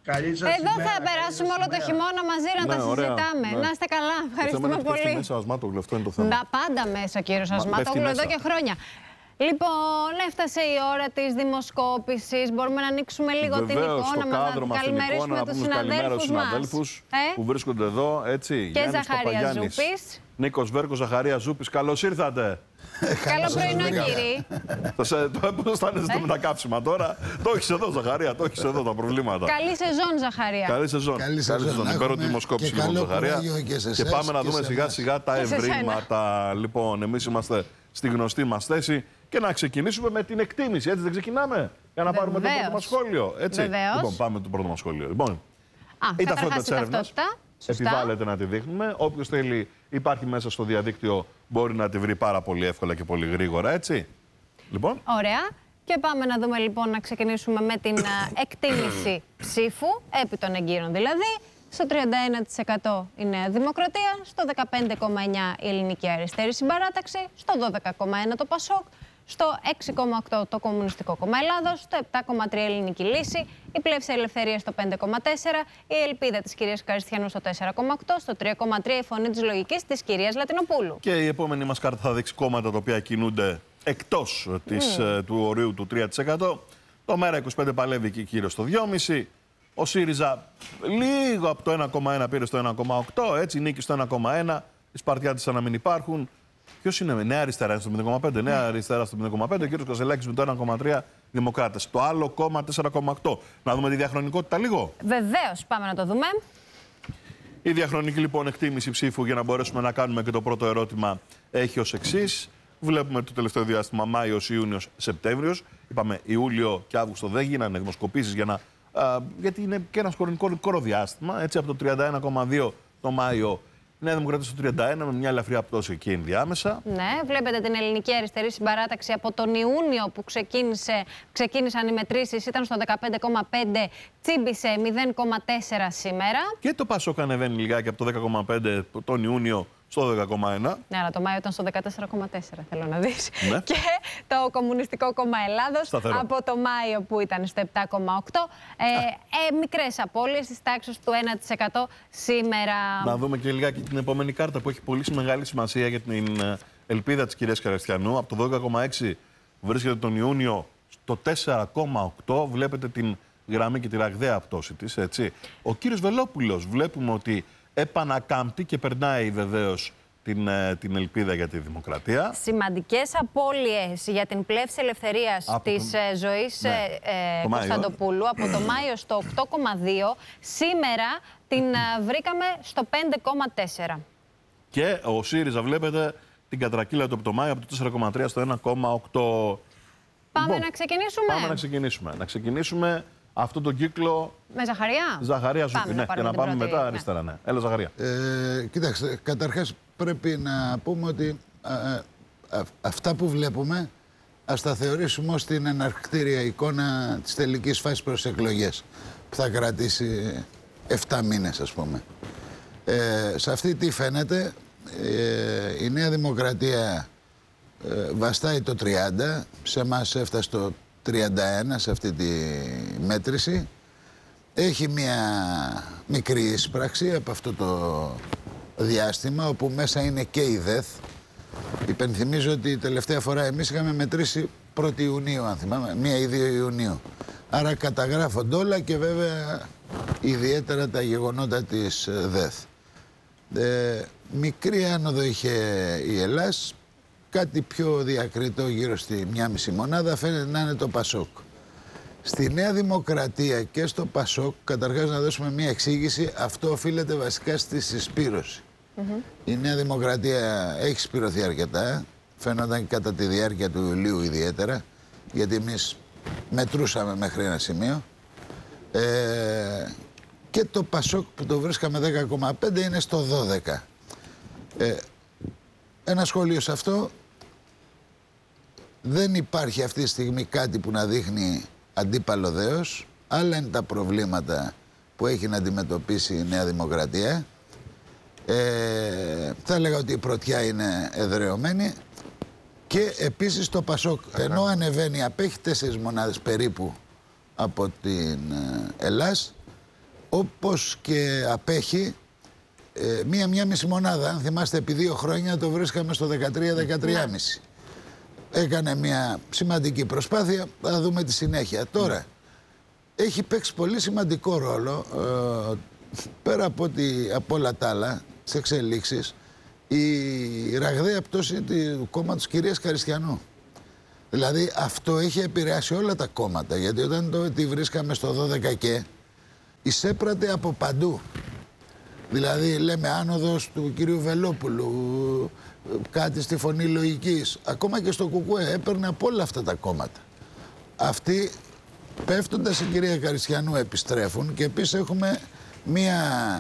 Speaker 7: Καλή σας
Speaker 1: Εδώ
Speaker 7: ημέρα,
Speaker 1: θα περάσουμε όλο το χειμώνα μαζί να τα συζητάμε. Να είστε καλά. Ευχαριστούμε πολύ.
Speaker 2: Μέσα, Ασμάτογλου, αυτό είναι το θέμα.
Speaker 1: Πάντα μέσα, κύριος Ασμάτογλου, εδώ και χρόνια. Λοιπόν, έφτασε η ώρα της δημοσκόπησης. Μπορούμε να ανοίξουμε λίγο την εικόνα μας, να καλημερίσουμε τους συναδέλφους
Speaker 2: που βρίσκονται εδώ, έτσι.
Speaker 1: Και Ζαχαρία Ζούπης.
Speaker 2: Νίκος Βέρκος, Ζαχαρία Ζούπης, καλώς ήρθατε.
Speaker 1: Καλό πρωινό, κύριε.
Speaker 2: Πώς αισθάνεσαι με τα κάψιμα τώρα? Το έχεις εδώ, Ζαχαρία, το έχεις εδώ τα προβλήματα.
Speaker 1: Καλή σεζόν, Ζαχαρία.
Speaker 2: Καλή σεζόν. Υπέρω τη δημοσκόπηση, λοιπόν, Ζαχαρία. Και πάμε να δούμε σιγά-σιγά τα ευρήματα. Λοιπόν, εμείς είμαστε στη γνωστή μας θέση και να ξεκινήσουμε με την εκτίμηση. Έτσι δεν ξεκινάμε? Για να πάρουμε το πρώτο μας σχόλιο. Έτσι. Λοιπόν, πάμε το πρώτο μας σχόλιο. Λοιπόν, η ταυτότητα της έρευνας. Επιβάλλεται να τη δείχνουμε. Όποιος θέλει, υπάρχει μέσα στο διαδίκτυο, μπορεί να τη βρει πάρα πολύ εύκολα και πολύ γρήγορα, έτσι. Λοιπόν.
Speaker 1: Ωραία. Και πάμε να δούμε, λοιπόν, να ξεκινήσουμε με την εκτίμηση ψήφου, επί των εγκύρων δηλαδή. Στο 31% η Νέα Δημοκρατία, στο 15,9% η Ελληνική Αριστερή Συμπαράταξη, στο 12,1% το Πασόκ, στο 6,8% το Κομμουνιστικό Κόμμα Ελλάδος, στο 7,3% η Ελληνική Λύση, η Πλεύση Ελευθερία στο 5,4%, η Ελπίδα της κυρίας Καριστιανού στο 4,8%, στο 3,3% η Φωνή της Λογικής της κυρίας Λατινοπούλου. Και η επόμενη μας κάρτα θα δείξει κόμματα τα οποία κινούνται εκτός του ορίου του 3%. Το ΜΕΡΑ25 παλεύει και γύρω στο 2,5%. Ο ΣΥΡΙΖΑ λίγο από το 1,1 πήρε στο 1,8, έτσι νίκη στο 1,1. Οι Σπαρτιάτες σαν να μην υπάρχουν. Ποιος είναι, Νέα Αριστερά στο 0,5, Νέα Αριστερά στο 0,5, ο κύριος Κασελάκης με το 1,3, Δημοκράτες. Το άλλο κόμμα 4,8. Να δούμε τη διαχρονικότητα λίγο. Βεβαίως, πάμε να το δούμε.
Speaker 2: Η διαχρονική λοιπόν εκτίμηση ψήφου, για να μπορέσουμε να κάνουμε και το πρώτο ερώτημα, έχει ως εξής. Βλέπουμε το τελευταίο διάστημα Μάιος, Ιούνιος, Σεπτέμβριος. Είπαμε Ιούλιο και Αύγουστο δεν γίνανε δημοσκοπήσεις γιατί είναι και ένα χρονικό διάστημα. Έτσι, από το 31,2 το Μάιο, η Νέα Δημοκρατία στο 31, με μια ελαφριά πτώση εκεί ενδιάμεσα. Ναι, βλέπετε την Ελληνική Αριστερή Συμπαράταξη από τον Ιούνιο που ξεκίνησαν οι μετρήσεις, ήταν στο 15,5, τσίμπησε 0,4 σήμερα. Και το Πασόκ ανεβαίνει λιγάκι από το 10,5 τον Ιούνιο στο 10,1. Ναι, αλλά το Μάιο ήταν στο 14,4, θέλω να δεις. Ναι. Και το Κομμουνιστικό Κόμμα Ελλάδος από το Μάιο που ήταν στο 7,8. Μικρές απώλειες στις τάξεις του 1% σήμερα. Να δούμε και λιγάκι την επόμενη κάρτα που έχει πολύ μεγάλη σημασία για την ελπίδα της κυρίας Καριστιανού. Από το 12,6 βρίσκεται τον Ιούνιο στο 4,8. Βλέπετε την γραμμή και τη ραγδαία πτώση της, έτσι. Ο κύριος Βελόπουλος βλέπουμε ότι επανακάμπτει και περνάει βεβαίως την ελπίδα για τη δημοκρατία. Σημαντικές απώλειες για την Πλεύση Ελευθερίας της Ζωής Κωνσταντοπούλου από το Μάιο στο 8,2. Σήμερα την βρήκαμε στο 5,4. Και ο ΣΥΡΙΖΑ βλέπετε την κατρακύλα του από το Μάιο από το 4,3 στο 1,8. Πάμε να ξεκινήσουμε. Πάμε να ξεκινήσουμε αυτό το κύκλο. Με Ζαχαρία. Ζαχαρία Ζούπη, ναι. Για να πάμε μετά αριστερά, ναι. Έλα, Ζαχαρία.
Speaker 10: Κοιτάξτε, καταρχάς πρέπει να πούμε ότι αυτά που βλέπουμε ας τα θεωρήσουμε ως την εναρκτήρια εικόνα της τελικής φάσης προς εκλογές, που θα κρατήσει 7 μήνες, ας πούμε. Σε αυτή τι φαίνεται, η Νέα Δημοκρατία βαστάει το 30, σε εμάς έφτασε το 31 σε αυτή τη μέτρηση. Έχει μια μικρή εισπράξη από αυτό το διάστημα, όπου μέσα είναι και η ΔΕΘ. Υπενθυμίζω ότι η τελευταία φορά εμείς είχαμε μετρήσει 1η Ιουνίου, αν θυμάμαι, 1 ή 2 Ιουνίου. Άρα καταγράφονται όλα και βέβαια ιδιαίτερα τα γεγονότα της ΔΕΘ. Μικρή άνοδο είχε η Ελλάς. Κάτι πιο διακριτό γύρω στη 1,5 μονάδα φαίνεται να είναι το Πασόκ. Στη Νέα Δημοκρατία και στο Πασόκ, καταρχάς να δώσουμε μια εξήγηση, αυτό οφείλεται βασικά στη συσπήρωση. Η Νέα Δημοκρατία έχει συσπηρωθεί αρκετά, φαίνονταν κατά τη διάρκεια του Ιουλίου ιδιαίτερα, γιατί εμείς μετρούσαμε μέχρι ένα σημείο. Και το Πασόκ που το βρίσκαμε 10,5 είναι στο 12. Ένα σχόλιο σε αυτό. Δεν υπάρχει αυτή τη στιγμή κάτι που να δείχνει αντίπαλο δέος. Άλλα είναι τα προβλήματα που έχει να αντιμετωπίσει η Νέα Δημοκρατία. Θα έλεγα ότι η πρωτιά είναι εδραιωμένη. Και επίσης το Πασόκ, ενώ ανεβαίνει, απέχει 4 μονάδες περίπου από την Ελλάς, όπως και απέχει, μία μισή μονάδα. Αν θυμάστε, επί 2 χρόνια το βρίσκαμε στο 13-13,5. Έκανε μια σημαντική προσπάθεια, θα δούμε τη συνέχεια. Τώρα, έχει παίξει πολύ σημαντικό ρόλο, πέρα από όλα τα άλλα, τις εξελίξεις, η ραγδαία πτώση του κόμματος κυρίας Καριστιανού. Δηλαδή αυτό έχει επηρεάσει όλα τα κόμματα, γιατί όταν τη βρίσκαμε στο 12 και εισέπρατε από παντού. Δηλαδή λέμε άνοδος του κυρίου Βελόπουλου, κάτι στη Φωνή Λογικής, ακόμα και στο ΚΚΕ έπαιρνε από όλα αυτά τα κόμματα. Αυτοί πέφτοντας η κυρία Καριστιανού επιστρέφουν και επίσης έχουμε μία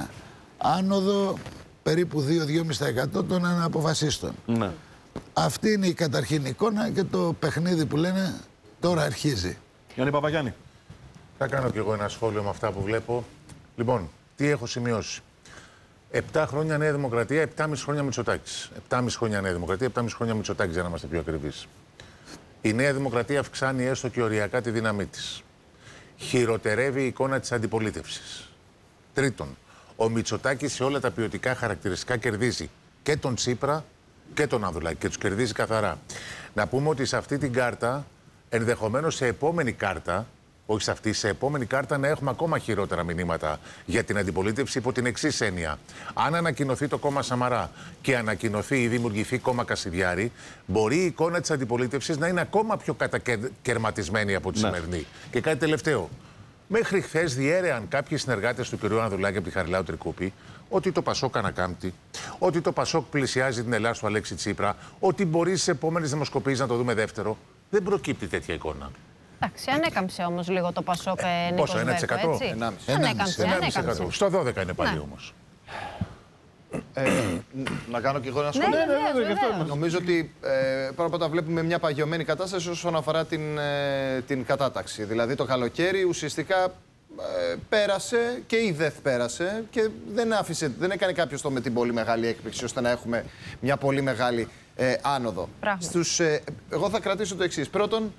Speaker 10: άνοδο περίπου 2-2,5% των αναποφασίστων. Ναι. Αυτή είναι η καταρχήν εικόνα και το παιχνίδι που λένε τώρα αρχίζει.
Speaker 2: Γιάννη Παπαγιάννη.
Speaker 11: Θα κάνω κι εγώ ένα σχόλιο με αυτά που βλέπω. Λοιπόν, τι έχω σημειώσει. 7 χρόνια Νέα Δημοκρατία, 7,5 χρόνια Μητσοτάκης. 7,5 χρόνια Νέα Δημοκρατία, 7,5 χρόνια Μητσοτάκης, για να είμαστε πιο ακριβείς. Η Νέα Δημοκρατία αυξάνει έστω και οριακά τη δύναμή της. Χειροτερεύει η εικόνα της αντιπολίτευσης. Τρίτον, ο Μητσοτάκης σε όλα τα ποιοτικά χαρακτηριστικά κερδίζει και τον Τσίπρα και τον Ανδρουλάκη και τους κερδίζει καθαρά. Να πούμε ότι σε αυτή την κάρτα, ενδεχομένως σε επόμενη κάρτα, όχι σε αυτή, σε επόμενη κάρτα να έχουμε ακόμα χειρότερα μηνύματα για την αντιπολίτευση υπό την εξής έννοια. Αν ανακοινωθεί το κόμμα Σαμαρά και ανακοινωθεί ή δημιουργηθεί κόμμα Κασιδιάρη, μπορεί η εικόνα της αντιπολίτευσης να είναι ακόμα πιο κατακαιρματισμένη από τη σημερινή. Και κάτι τελευταίο. Μέχρι χθες διέρεαν κάποιοι συνεργάτες του κ. Ανδρουλάκη από τη Χαριλάου Τρικούπη ότι το Πασόκ ανακάμπτει, ότι το Πασόκ πλησιάζει την Ελλάδα του Αλέξη Τσίπρα, ότι μπορεί στις επόμενες δημοσκοπήσεις να το δούμε δεύτερο. Δεν προκύπτει τέτοια εικόνα.
Speaker 1: Εντάξει, ανέκαμψε όμως λίγο το Πασόκ, Νίκος
Speaker 11: πόσο, 1%?
Speaker 1: έτσι. Ανέκαμψε.
Speaker 11: Στο 12 είναι πάλι όμως.
Speaker 12: Να κάνω κι εγώ ένα σχόλιο.
Speaker 1: Ναι,
Speaker 12: νομίζω ότι πρώτα απ' όλα βλέπουμε μια παγιωμένη κατάσταση όσον αφορά την κατάταξη. Δηλαδή το καλοκαίρι ουσιαστικά πέρασε και η ΔΕΘ πέρασε και δεν έκανε κάποιος το με την πολύ μεγάλη έκπληξη ώστε να έχουμε μια πολύ μεγάλη άνοδο. Εγώ θα κρατήσω το εξής. Πρώτον,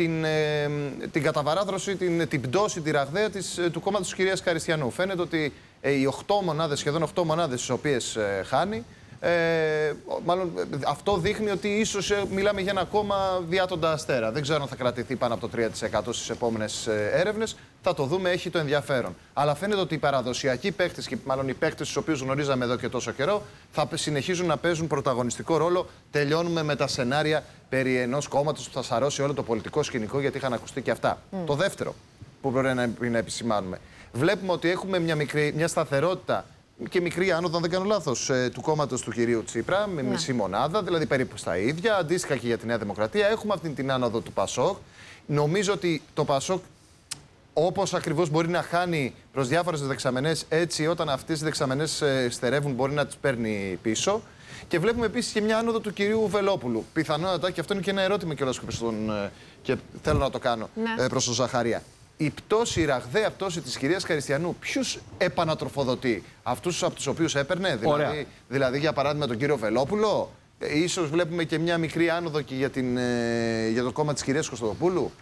Speaker 12: την καταβαράδρωση, την πτώση, τη ραγδαία του κόμματος της κυρίας Καριστιανού. Φαίνεται ότι οι 8 μονάδες, σχεδόν 8 μονάδες τις οποίες χάνει, μάλλον αυτό δείχνει ότι ίσως μιλάμε για ένα κόμμα διάτοντα αστέρα. Δεν ξέρω αν θα κρατηθεί πάνω από το 3% στις επόμενες έρευνες. Θα το δούμε, έχει το ενδιαφέρον. Αλλά φαίνεται ότι οι παραδοσιακοί παίκτες και μάλλον οι παίκτες τους οποίους γνωρίζαμε εδώ και τόσο καιρό θα συνεχίζουν να παίζουν πρωταγωνιστικό ρόλο. Τελειώνουμε με τα σενάρια περί ενός κόμματος που θα σαρώσει όλο το πολιτικό σκηνικό, γιατί είχαν ακουστεί και αυτά. Το δεύτερο που πρέπει να επισημάνουμε. Βλέπουμε ότι έχουμε μια σταθερότητα και μικρή άνοδο, αν δεν κάνω λάθος, του κόμματος του κυρίου Τσίπρα, με μισή μονάδα, δηλαδή περίπου στα ίδια. Αντίστοιχα και για τη Νέα Δημοκρατία. Έχουμε αυτή την άνοδο του Πασόκ. Νομίζω ότι το Πασόκ, όπως ακριβώς μπορεί να χάνει προς διάφορες δεξαμενές, έτσι όταν αυτές οι δεξαμενές στερεύουν μπορεί να τις παίρνει πίσω. Και βλέπουμε επίσης και μια άνοδο του κυρίου Βελόπουλου. Πιθανότατα, και αυτό είναι και ένα ερώτημα κιόλας και θέλω να το κάνω προς τον Ζαχαρία. Η πτώση, η ραγδαία πτώση της κυρίας Καριστιανού, ποιους επανατροφοδοτεί? Αυτούς από τους οποίους έπαιρνε, δηλαδή για παράδειγμα τον κύριο Βελόπουλο. Ίσως βλέπουμε και μια μικρή άνοδο και για το κόμμα της κυρίας Κωστοδοπούλου.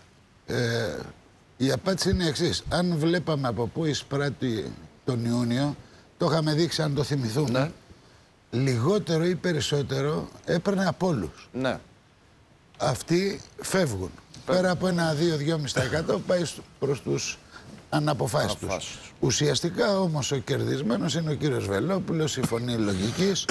Speaker 10: Η απάντηση είναι η εξής. Αν βλέπαμε από πού εισπράττει τον Ιούνιο, το είχαμε δείξει αν το θυμηθούμε, ναι, λιγότερο ή περισσότερο έπαιρνε από όλους. Ναι. Αυτοί φεύγουν. Πέρα από ένα 2-2,5% πάει προς τους αναποφάσιστους. Ουσιαστικά όμως ο κερδισμένος είναι ο κύριος Βελόπουλος, η Φωνή Λογικής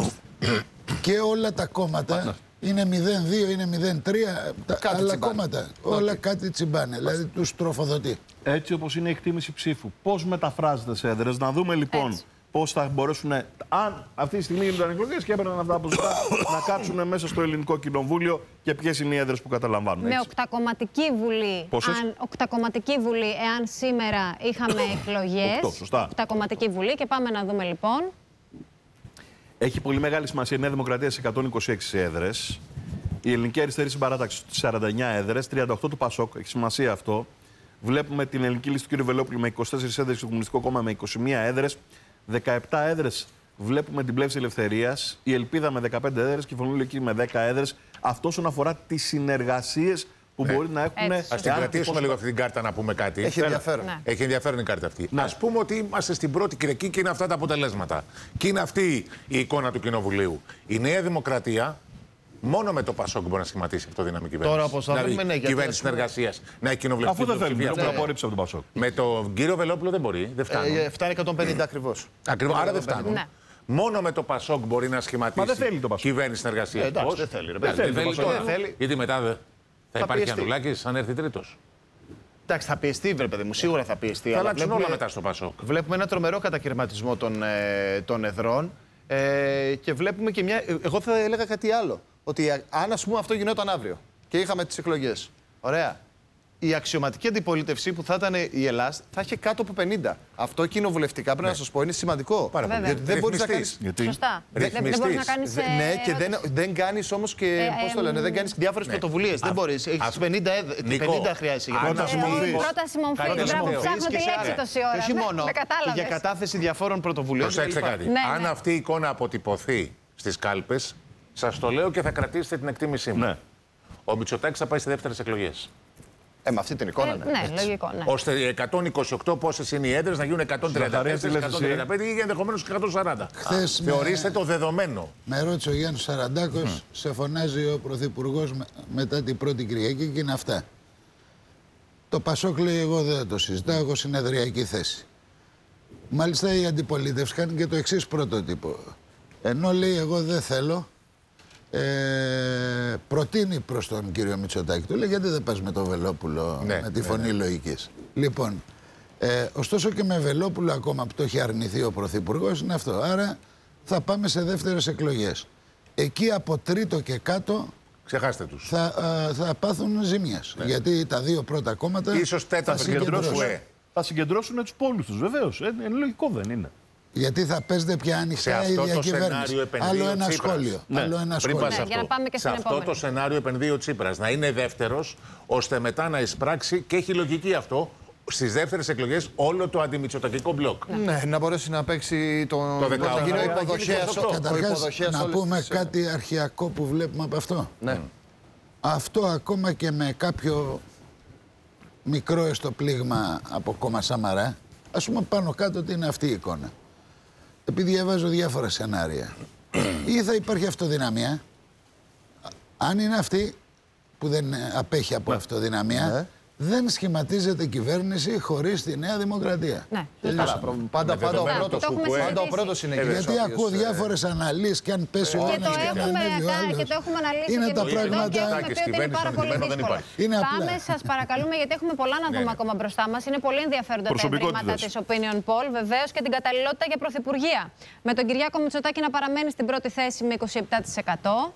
Speaker 10: και όλα τα κόμματα είναι 0-2, είναι 0-3, τα άλλα κόμματα όλα κάτι τσιμπάνε, δηλαδή τους τροφοδοτεί.
Speaker 2: Έτσι όπως είναι η εκτίμηση ψήφου, πώς μεταφράζεται σε έδρες, να δούμε λοιπόν πώς θα μπορέσουν, αν αυτή τη στιγμή γίνονταν εκλογές και έπαιρναν αυτά που ζητά, να κάτσουν μέσα στο ελληνικό κοινοβούλιο και ποιες είναι οι έδρες που καταλαμβάνουν.
Speaker 1: Με οκτακομματική βουλή. Οκτακομματική βουλή, εάν σήμερα είχαμε εκλογές. Οκτακομματική βουλή και πάμε να δούμε λοιπόν.
Speaker 2: Έχει πολύ μεγάλη σημασία η Νέα Δημοκρατία σε 126 έδρες. Η Ελληνική Αριστερή Συμπαράταξη στις 49 έδρες, 38 του Πασόκ, έχει σημασία αυτό. Βλέπουμε την Ελληνική Λίστα του κ. Βελόπουλου με 24 έδρες, το Κομμουνιστικό Κόμμα με 21 έδρες. 17 έδρες βλέπουμε την Πλεύση Ελευθερίας, η Ελπίδα με 15 έδρες και η Φωνή Λογική με 10 έδρες. Αυτό όσον αφορά τις συνεργασίες που μπορεί να έχουν.
Speaker 11: Ας την κρατήσουμε λίγο αυτή την κάρτα να πούμε κάτι.
Speaker 12: Έχει ενδιαφέρον.
Speaker 1: Ναι.
Speaker 11: Έχει ενδιαφέρον η κάρτα αυτή. Ας πούμε ότι είμαστε στην πρώτη Κυριακή και είναι αυτά τα αποτελέσματα. Και είναι αυτή η εικόνα του Κοινοβουλίου. Η Νέα Δημοκρατία μόνο με το Πασόκ μπορεί να σχηματίσει αυτοδύναμη κυβέρνηση.
Speaker 12: Τώρα, όπως θα δούμε, ναι, γιατί
Speaker 11: κυβέρνηση συνεργασία. Να έχει κοινοβουλευτική.
Speaker 2: Αφού δεν θέλουμε να απορρίψει από τον Πασόκ.
Speaker 11: Με τον κύριο Βελόπουλο δεν μπορεί. Δεν φτάνει.
Speaker 12: Φτάνει 150 ακριβώς.
Speaker 11: Ακριβώς. Άρα δεν φτάνουν.
Speaker 1: Ναι.
Speaker 11: Μόνο με το Πασόκ μπορεί να σχηματίσει κυβέρνηση συνεργασία.
Speaker 12: Εντάξει, δεν θέλει.
Speaker 11: Δεν θέλει. Γιατί μετά θα υπάρχει Ανδρουλάκης αν έρθει τρίτος.
Speaker 12: Εντάξει, θα πιεστεί, βρε παιδί μου, σίγουρα θα πιεστεί.
Speaker 11: Θα αλλάξουν όλα μετά στο Πασόκ.
Speaker 12: Βλέπουμε ένα τρομερό κατακαιρματισμό των εδρών και βλέπουμε και μια. Εγώ θα έλεγα κάτι άλλο. Ότι αν ας πούμε αυτό γινόταν αύριο και είχαμε τις εκλογές. Ωραία. Η αξιωματική αντιπολίτευση που θα ήταν η Ελλάδα θα είχε κάτω από 50. Αυτό κοινοβουλευτικά πρέπει να σας πω είναι σημαντικό. Γιατί δεν μπορείς να κάνεις.
Speaker 1: Σωστά. Δεν μπορείς να κάνεις.
Speaker 12: Ναι, και δεν κάνεις όμως και. Πώς το λένε, δεν κάνεις διάφορες πρωτοβουλίες. Δεν μπορείς. Έχεις 50 χρειάζεσαι για
Speaker 1: πρόταση μορφής. Μπράβο, ψάχνω τη λέξη τόση ώρα.
Speaker 12: Όχι μόνο. Για κατάθεση διαφόρων πρωτοβουλίων.
Speaker 11: Προσέξτε κάτι. Αν αυτή η εικόνα αποτυπωθεί στις κάλπες, σας το λέω και θα κρατήσετε την εκτίμησή μου. Ο Μητσοτάκης θα πάει σε δεύτερες εκλογές.
Speaker 12: Με αυτή την εικόνα,
Speaker 1: ναι, λογικό. Ναι.
Speaker 11: Ώστε 128 πόσες είναι οι έδρες να γίνουν 134, 135 ή ενδεχομένως και 140. Θεωρήστε το δεδομένο.
Speaker 10: Με ρώτησε ο Γιάννης Σαραντάκος, σε φωνάζει ο Πρωθυπουργός μετά την πρώτη Κυριακή και είναι αυτά. Το Πασόκ λέει: εγώ δεν το συζητάω, έχω συνεδριακή θέση. Μάλιστα η αντιπολίτευση κάνει και το εξής πρωτότυπο. Ενώ λέει: εγώ δεν θέλω. Προτείνει προς τον κύριο Μητσοτάκη. Του λέει: γιατί δεν πας με τον Βελόπουλο, με τη φωνή λογικής. Λοιπόν, ωστόσο και με Βελόπουλο ακόμα που το έχει αρνηθεί ο Πρωθυπουργός είναι αυτό. Άρα θα πάμε σε δεύτερες εκλογές. Εκεί από τρίτο και κάτω
Speaker 11: ξεχάστε τους.
Speaker 10: Θα πάθουν ζημιές. Γιατί τα δύο πρώτα κόμματα
Speaker 11: ίσως
Speaker 2: θα συγκεντρώσουν τους πόλους τους, βεβαίως. Είναι λογικό, δεν είναι.
Speaker 10: Γιατί θα παίζετε πια ανοιχτά η διακυβέρνηση. Άλλο ένα σχόλιο. Άλλο ένα σχόλιο.
Speaker 1: Για να πάμε και στην
Speaker 11: σε αυτό το σενάριο επενδύει ο Τσίπρας. Να είναι δεύτερος, ώστε μετά να εισπράξει, και έχει λογική αυτό, στις δεύτερες εκλογές όλο το αντιμητσοτακικό μπλοκ.
Speaker 12: Ναι, να μπορέσει να παίξει το
Speaker 11: δεκαετία.
Speaker 10: Καταρχάς, να πούμε κάτι αρχαιακό που βλέπουμε από αυτό.
Speaker 12: Ναι.
Speaker 10: Αυτό ακόμα και με κάποιο μικρό έστω πλήγμα από κόμμα Σαμαρά, ας πούμε πάνω κάτω ότι είναι αυτή η εικόνα. Επειδή διαβάζω διάφορα σενάρια. Ή θα υπάρχει αυτοδυναμία. Αν είναι αυτή που δεν απέχει από αυτοδυναμία, δεν σχηματίζεται κυβέρνηση χωρίς τη Νέα Δημοκρατία.
Speaker 1: Ναι.
Speaker 12: Πάντα ο πρώτος είναι.
Speaker 10: Γιατί ακούω διάφορες αναλύσεις και αν πέσει ο ένας και αν ανέβει ο άλλος.
Speaker 1: Και το έχουμε αναλύσει.
Speaker 10: Είναι τα πράγματα.
Speaker 1: Είναι πάρα πολύ δύσκολο. Πάμε, σας παρακαλούμε, γιατί έχουμε πολλά να δούμε ακόμα μπροστά μας. Είναι πολύ ενδιαφέροντα τα ευρήματα της Opinion Poll, βεβαίως, και την καταλληλότητα για πρωθυπουργία. Με τον Κυριάκο Μητσοτάκη να παραμένει στην πρώτη θέση με 27%.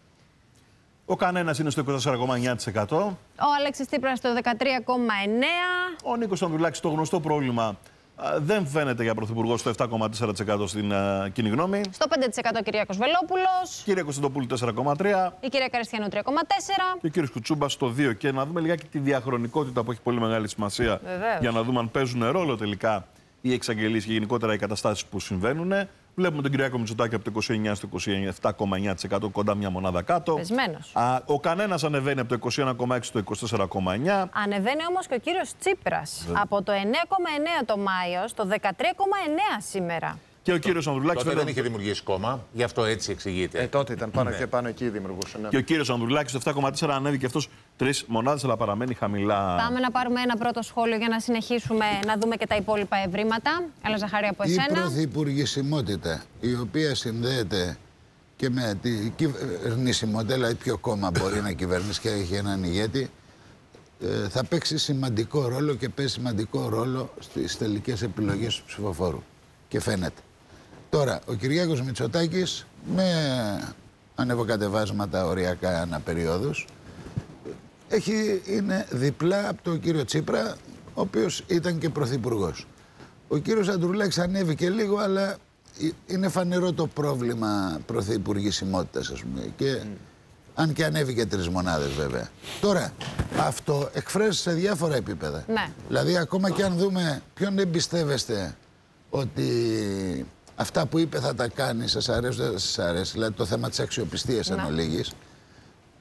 Speaker 2: Ο Κανένας είναι στο 24,9%.
Speaker 1: Ο Αλέξης Τσίπρας στο 13,9%.
Speaker 2: Ο Νίκος Ανδρουλάκης, το γνωστό πρόβλημα, δεν φαίνεται για πρωθυπουργό στο 7,4% στην κοινή γνώμη.
Speaker 1: Στο 5% ο Κυριάκος Βελόπουλος.
Speaker 2: Κύριε Κωνσταντοπούλου 4,3%.
Speaker 1: Η κυρία Καριστιανού 3,4%.
Speaker 2: Και ο κύριος Κουτσούμπας στο 2%. Και να δούμε λιγάκι τη διαχρονικότητα που έχει πολύ μεγάλη σημασία.
Speaker 1: Βεβαίως.
Speaker 2: Για να δούμε αν παίζουν ρόλο τελικά οι εξαγγελίες και γενικότερα οι καταστάσεις που συμβαίνουν. Βλέπουμε τον Κυριάκο Μητσοτάκη από το 29% στο 27,9%, κοντά μια μονάδα κάτω.
Speaker 1: Πεσμένος.
Speaker 2: Ο Κανένας ανεβαίνει από το 21,6% στο 24,9%.
Speaker 1: Ανεβαίνει όμως και ο κύριος Τσίπρας. Από το 9,9% το Μάιο στο 13,9% σήμερα.
Speaker 2: Και ο κύριος Ανδρουλάκης.
Speaker 11: Τότε δεν είχε δημιουργήσει κόμμα, γι' αυτό έτσι εξηγείται.
Speaker 12: Τότε ήταν πάνω και πάνω εκεί δημιουργούσε. Ναι.
Speaker 2: Και ο κύριος Ανδρουλάκης στο 7,4% ανέβηκε αυτός 3 μονάδες, αλλά παραμένει χαμηλά.
Speaker 1: Πάμε να πάρουμε ένα πρώτο σχόλιο για να συνεχίσουμε να δούμε και τα υπόλοιπα ευρήματα. Έλα, Ζαχαρία, από εσένα.
Speaker 10: Η πρωθυπουργησιμότητα, η οποία συνδέεται και με τη κυβερνησιμότητα, δηλαδή ποιο κόμμα μπορεί να κυβερνήσει και έχει έναν ηγέτη, θα παίξει σημαντικό ρόλο και παίζει σημαντικό ρόλο στις τελικές επιλογές του ψηφοφόρου. Και φαίνεται. Τώρα, ο Κυριάκος Μητσοτάκης με ανεβοκατεβάσματα οριακά αναπεριόδους είναι διπλά από τον κύριο Τσίπρα, ο οποίος ήταν και πρωθυπουργός. Ο κύριος Ανδρουλάκης ανέβηκε λίγο, αλλά είναι φανερό το πρόβλημα πρωθυπουργησιμότητας, ας πούμε. Και, αν και ανέβηκε 3 μονάδες βέβαια. Τώρα, αυτό εκφράζει σε διάφορα επίπεδα.
Speaker 1: Ναι.
Speaker 10: Δηλαδή, ακόμα και αν δούμε ποιον εμπιστεύεστε ότι αυτά που είπε θα τα κάνει, σας αρέσει, δεν σας αρέσει, δηλαδή το θέμα της αξιοπιστίας εν ολίγης,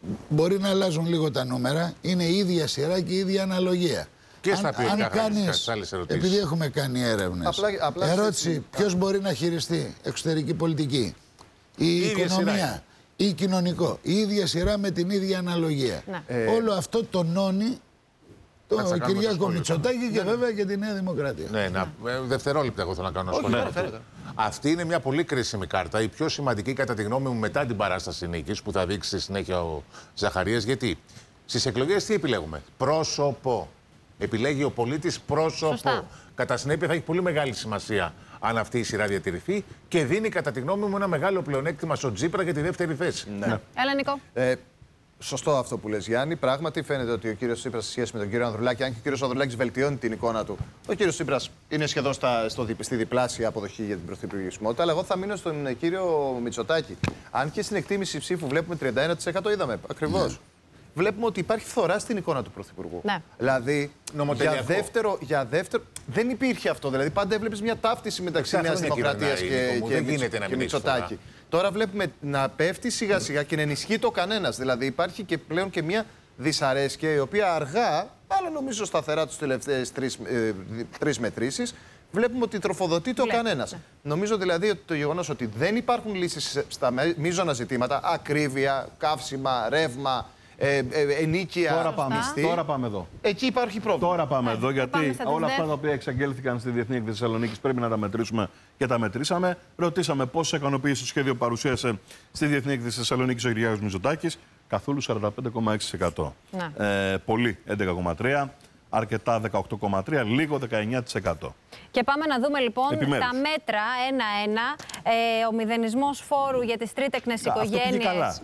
Speaker 10: μπορεί να αλλάζουν λίγο τα νούμερα, είναι η ίδια σειρά και η ίδια αναλογία.
Speaker 11: Και στα ποιοτικά στις άλλες ερωτήσεις.
Speaker 10: Επειδή έχουμε κάνει έρευνες. Ερώτηση, ποιος μπορεί να χειριστεί εξωτερική πολιτική, η οικονομία ή κοινωνικό. Η ίδια σειρά με την ίδια αναλογία. Όλο αυτό τονώνει τον Κυριάκο Μητσοτάκη και βέβαια και τη Νέα Δημοκρατία.
Speaker 11: Ναι, δευτερόλεπτα εγώ θέλω να κάνω σχόλιο. Αυτή είναι μια πολύ κρίσιμη κάρτα, η πιο σημαντική κατά τη γνώμη μου μετά την παράσταση νίκης που θα δείξει στη συνέχεια ο Ζαχαρίας. Γιατί στις εκλογές τι επιλέγουμε? Πρόσωπο. Επιλέγει ο πολίτης πρόσωπο. Σωστά. Κατά συνέπεια θα έχει πολύ μεγάλη σημασία αν αυτή η σειρά διατηρηθεί και δίνει κατά τη γνώμη μου ένα μεγάλο πλεονέκτημα στον Τσίπρα για τη δεύτερη θέση.
Speaker 1: Ναι. Έλα, Νικό.
Speaker 12: Σωστό αυτό που λες, Γιάννη. Πράγματι φαίνεται ότι ο κύριος Τσίπρας σε σχέση με τον κύριο Ανδρουλάκη, αν και ο κύριος Ανδρουλάκης βελτιώνει την εικόνα του, ο κύριος Τσίπρας είναι σχεδόν στη διπλάσια αποδοχή για την πρωθυπουργισμότητα. Αλλά εγώ θα μείνω στον κύριο Μητσοτάκη. Αν και στην εκτίμηση ψήφου βλέπουμε 31%, είδαμε ακριβώς. Βλέπουμε ότι υπάρχει φθορά στην εικόνα του Πρωθυπουργού. Ναι. Δηλαδή, για δεύτερο. Δεν υπήρχε αυτό. Δηλαδή, πάντα έβλεπες μια ταύτιση μεταξύ Νέας Δημοκρατίας και Μητσοτάκη. Τώρα βλέπουμε να πέφτει σιγά σιγά και να ενισχύει το κανένας. Δηλαδή, υπάρχει και πλέον και μια δυσαρέσκεια η οποία αργά, αλλά νομίζω σταθερά τις τελευταίες τρεις μετρήσεις, βλέπουμε ότι τροφοδοτεί το κανένας. Νομίζω δηλαδή ότι το γεγονός ότι δεν υπάρχουν λύσεις στα μείζωνα ζητήματα, ακρίβεια, καύσιμα, ρεύμα, ενίκεια, μισθή.
Speaker 2: Τώρα πάμε εδώ.
Speaker 12: Εκεί υπάρχει πρόβλημα.
Speaker 2: Τώρα πάμε εδώ, γιατί όλα αυτά τα οποία εξαγγέλθηκαν στη Διεθνή Έκθεση Θεσσαλονίκης πρέπει να τα μετρήσουμε και τα μετρήσαμε. Ρωτήσαμε πόσο ικανοποίησε το σχέδιο παρουσίασε στη Διεθνή Έκθεση Θεσσαλονίκης ο Κυριάκος Μητσοτάκης. Καθόλου 45,6%. Πολύ 11,3%. Αρκετά 18,3%, λίγο 19%.
Speaker 1: Και πάμε να δούμε λοιπόν τα μέτρα ένα-ένα. Ο μηδενισμός φόρου για τις τρίτεκνες οικογένειες.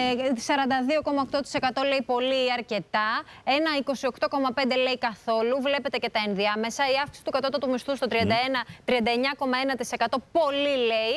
Speaker 1: 42,8% λέει πολύ ή αρκετά. Ένα 28,5% λέει καθόλου. Βλέπετε και τα ενδιάμεσα. Η αύξηση του κατώτατου μισθού στο 39,1% πολύ λέει.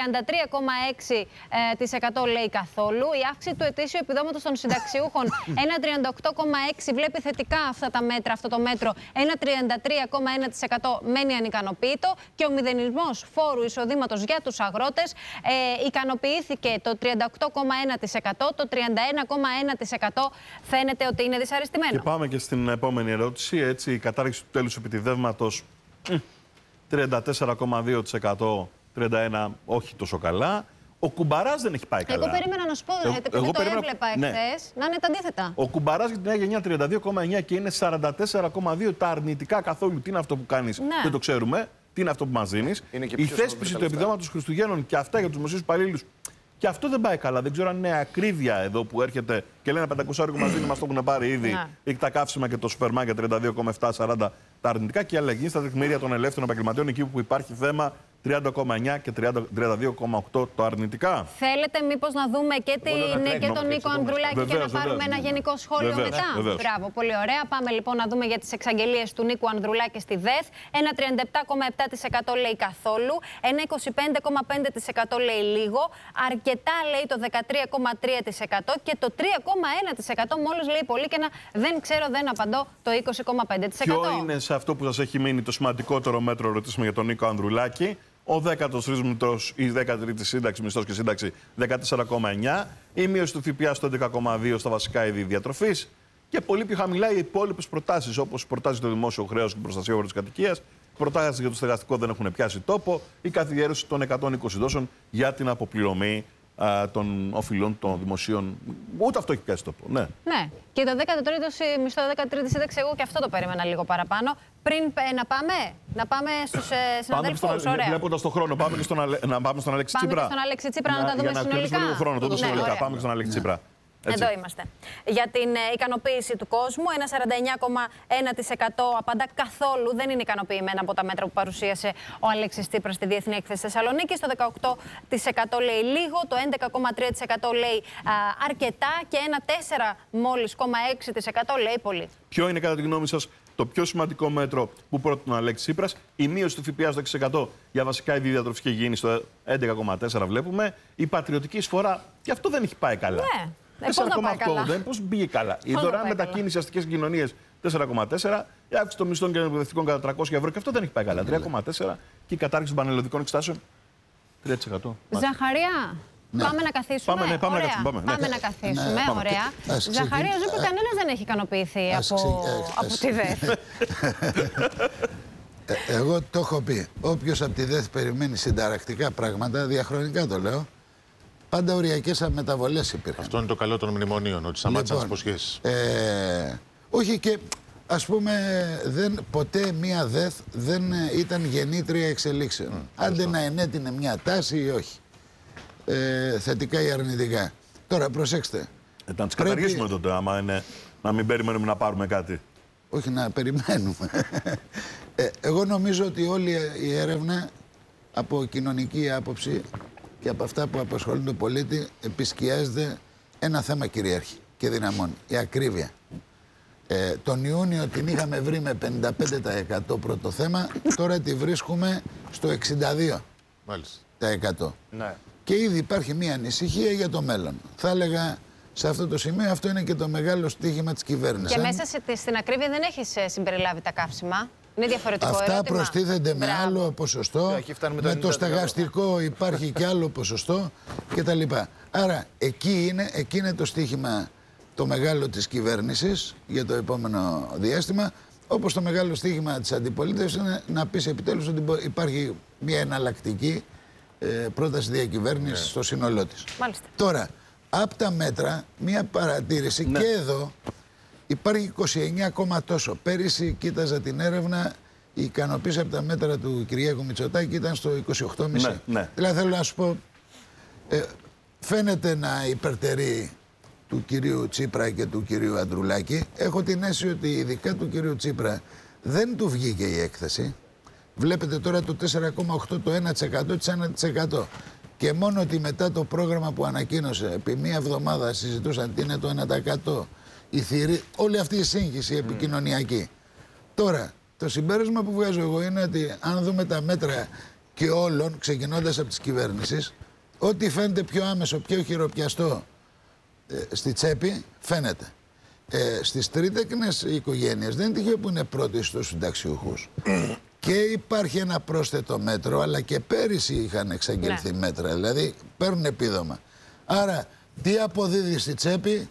Speaker 1: 33,6% λέει καθόλου. Η αύξηση του ετήσιου επιδόματος των συνταξιούχων. Ένα 38,6% βλέπει θετικά αυτά τα μέτρα. Αυτό το μέτρο, ένα 33,1% μένει ανικανοποίητο και ο μηδενισμός φόρου εισοδήματος για τους αγρότες ικανοποιήθηκε το 38,1%, το 31,1% φαίνεται ότι είναι δυσαρεστημένο.
Speaker 2: Και πάμε και στην επόμενη ερώτηση. Έτσι, η κατάργηση του τέλους επιτιδεύματος 34,2%, 31% όχι τόσο καλά. Ο Κουμπαράς δεν έχει πάει καλά.
Speaker 1: Εγώ περίμενα να σου πω, επειδή το έβλεπα εχθές, να είναι τα αντίθετα.
Speaker 2: Ο Κουμπαράς για τη νέα γενιά 32,9 και είναι 44,2 τα αρνητικά καθόλου. Τι είναι αυτό που κάνεις, δεν το ξέρουμε. Τι είναι αυτό που μας δίνεις. Η θέσπιση του επιδόματος Χριστουγέννων και αυτά για τους δημοσίους υπαλλήλους. Και αυτό δεν πάει καλά. Δεν ξέρω αν είναι ακρίβεια εδώ που έρχεται και λένε 500 μας δίνει, μας το έχουν πάρει ήδη. Ή τα καύσιμα και το σούπερ μάρκετ 32,7-40 τα αρνητικά και η αλλαγή στα τεκμήρια των ελεύθερων επαγγελματιών εκεί που υπάρχει θέμα 30,9 και 32,8 το αρνητικά.
Speaker 1: Θέλετε μήπως να δούμε και τον Νίκο Ανδρουλάκη και να πάρουμε ένα γενικό σχόλιο μετά. Μπράβο, πολύ ωραία. Πάμε λοιπόν να δούμε για τις εξαγγελίες του Νίκου Ανδρουλάκη στη ΔΕΘ. Ένα 37,7% λέει καθόλου, ένα 25,5% λέει λίγο, αρκετά λέει το 13,3% και το 3,1% μόλις λέει πολύ και ένα δεν ξέρω, δεν απαντώ το 20,5%.
Speaker 2: Ποιο είναι σε αυτό που σας έχει μείνει το σημαντικότερο μέτρο, ρωτήσουμε για τον Νίκο Ανδρουλάκη? Ο 13ος μητρός ή 13η σύνταξη, μισθός και σύνταξη 14,9. Η μείωση του ΦΠΑ στο 11,2 στα βασικά είδη διατροφής. Και πολύ πιο χαμηλά οι υπόλοιπες προτάσεις, όπως προτάσει το δημόσιο χρέος και προστασία της κατοικίας. Προτάσεις για το στεγαστικό δεν έχουν πιάσει τόπο. Η καθιέρωση των 120 δόσεων για την αποπληρωμή των οφειλών των δημοσίων. Ούτε αυτό έχει πιάσει τόπο. Ναι.
Speaker 1: Και το 13ο μισθό, 13η σύνταξη, εγώ και αυτό το περίμενα λίγο παραπάνω. Πριν να πάμε στους συναδέλφους.
Speaker 2: Βλέποντας τον χρόνο, πάμε και να πάμε στον Αλέξη Τσίπρα.
Speaker 1: Πάμε και στον Αλέξη Τσίπρα να τα δούμε συνολικά.
Speaker 2: Πάμε και στον Αλέξη Τσίπρα.
Speaker 1: Έτσι. Εδώ είμαστε. Για την ικανοποίηση του κόσμου, ένα 49,1% απαντά καθόλου δεν είναι ικανοποιημένα από τα μέτρα που παρουσίασε ο Αλέξης Τσίπρας στη Διεθνή Έκθεση Θεσσαλονίκης. Το 18% λέει λίγο, το 11,3% λέει αρκετά και ένα 4,6% λέει πολύ.
Speaker 2: Ποιο είναι κατά τη γνώμη σας το πιο σημαντικό μέτρο που πρότεινε ο Αλέξης Τσίπρας? Η μείωση του ΦΠΑ στο 6% για βασικά είδη διατροφής και υγιεινής στο 11,4% βλέπουμε. Η πατριωτική εισφορά, και αυτό δεν έχει πάει καλά.
Speaker 1: Ναι.
Speaker 2: Πώς πήγε καλά? Η δωρεάν μετακίνηση αστικές κοινωνίες 4,4%. Η αύξηση των μισθών και των εκπαιδευτικών κατά 300 ευρώ, και αυτό δεν έχει πάει καλά. 3,4%. Και η κατάργηση των πανελλαδικών εξετάσεων 3%.
Speaker 1: Ζαχαρία,
Speaker 6: Ναι.
Speaker 1: Πάμε να καθίσουμε.
Speaker 2: Πάμε να καθίσουμε.
Speaker 1: Πάμε να καθίσουμε.
Speaker 6: Ναι,
Speaker 1: ωραία. Ζαχαρία, ζω που κανένας δεν έχει ικανοποιηθεί από τη ΔΕΘ.
Speaker 10: Εγώ το έχω πει. Όποιος από τη ΔΕΘ περιμένει συνταρακτικά πράγματα, διαχρονικά το λέω, πάντα οριακές μεταβολές υπήρχαν.
Speaker 11: Αυτό είναι το καλό των μνημονίων, ότι σταμάτησαν τις υποσχέσεις.
Speaker 10: Όχι και ας πούμε, ποτέ μία ΔΕΘ δεν ήταν γεννήτρια εξελίξεων. Άντε να ενέτεινε μια τάση ή όχι. Θετικά ή αρνητικά. Τώρα προσέξτε.
Speaker 2: Να τις καταργήσουμε τότε, άμα είναι να μην περιμένουμε να πάρουμε κάτι.
Speaker 10: Όχι να περιμένουμε. Εγώ νομίζω ότι όλη η έρευνα από κοινωνική άποψη και από αυτά που απασχολούν τον πολίτη επισκιάζεται ένα θέμα κυριάρχη και δυναμώνει. Η ακρίβεια. Τον Ιούνιο την είχαμε βρει με 55% πρώτο θέμα, τώρα τη βρίσκουμε στο 62%.
Speaker 11: Ναι.
Speaker 10: Και ήδη υπάρχει μια ανησυχία για το μέλλον. Θα έλεγα σε αυτό το σημείο αυτό είναι και το μεγάλο στίχημα της κυβέρνησης.
Speaker 1: Και μέσα στην ακρίβεια δεν έχεις συμπεριλάβει τα καύσιμα. Είναι διαφορετικό
Speaker 10: αυτά
Speaker 1: ερώτημα.
Speaker 10: Προστίθενται με άλλο ποσοστό. Με το στεγαστικό υπάρχει και άλλο ποσοστό κτλ. Άρα εκεί είναι το στίχημα το μεγάλο της κυβέρνησης για το επόμενο διάστημα. Όπως το μεγάλο στίχημα της αντιπολίτευσης είναι να πεις επιτέλους ότι υπάρχει μια εναλλακτική πρόταση διακυβέρνησης στο σύνολό της.
Speaker 1: Μάλιστα.
Speaker 10: Τώρα, από τα μέτρα, μια παρατήρηση και εδώ υπάρχει 29, τόσο. Πέρυσι κοίταζα την έρευνα, η ικανοποίηση από τα μέτρα του Κυριάκου Μητσοτάκη ήταν στο 28,5. Δηλαδή θέλω να σου πω, φαίνεται να υπερτερεί του κυρίου Τσίπρα και του κυρίου Ανδρουλάκη. Έχω την αίσθηση ότι ειδικά του κυρίου Τσίπρα δεν του βγήκε η έκθεση. Βλέπετε τώρα το 4,8, το 1% της 1%. Και μόνο ότι μετά το πρόγραμμα που ανακοίνωσε, επί μία εβδομάδα συζητούσαν τι είναι το 1%, η θηρή, όλη αυτή η σύγχυση επικοινωνιακή. Τώρα, το συμπέρασμα που βγάζω εγώ είναι ότι αν δούμε τα μέτρα και όλων, ξεκινώντας από τις κυβέρνησεις, ό,τι φαίνεται πιο άμεσο, πιο χειροπιαστό στη τσέπη, φαίνεται. Στις τρίτεκνες οικογένειες δεν είναι τυχαίο που είναι πρώτοι στους συνταξιούχους. Και υπάρχει ένα πρόσθετο μέτρο, αλλά και πέρυσι είχαν εξαγγελθεί μέτρα, δηλαδή παίρνουν επίδομα. Άρα, τι αποδίδει στη τσέπη,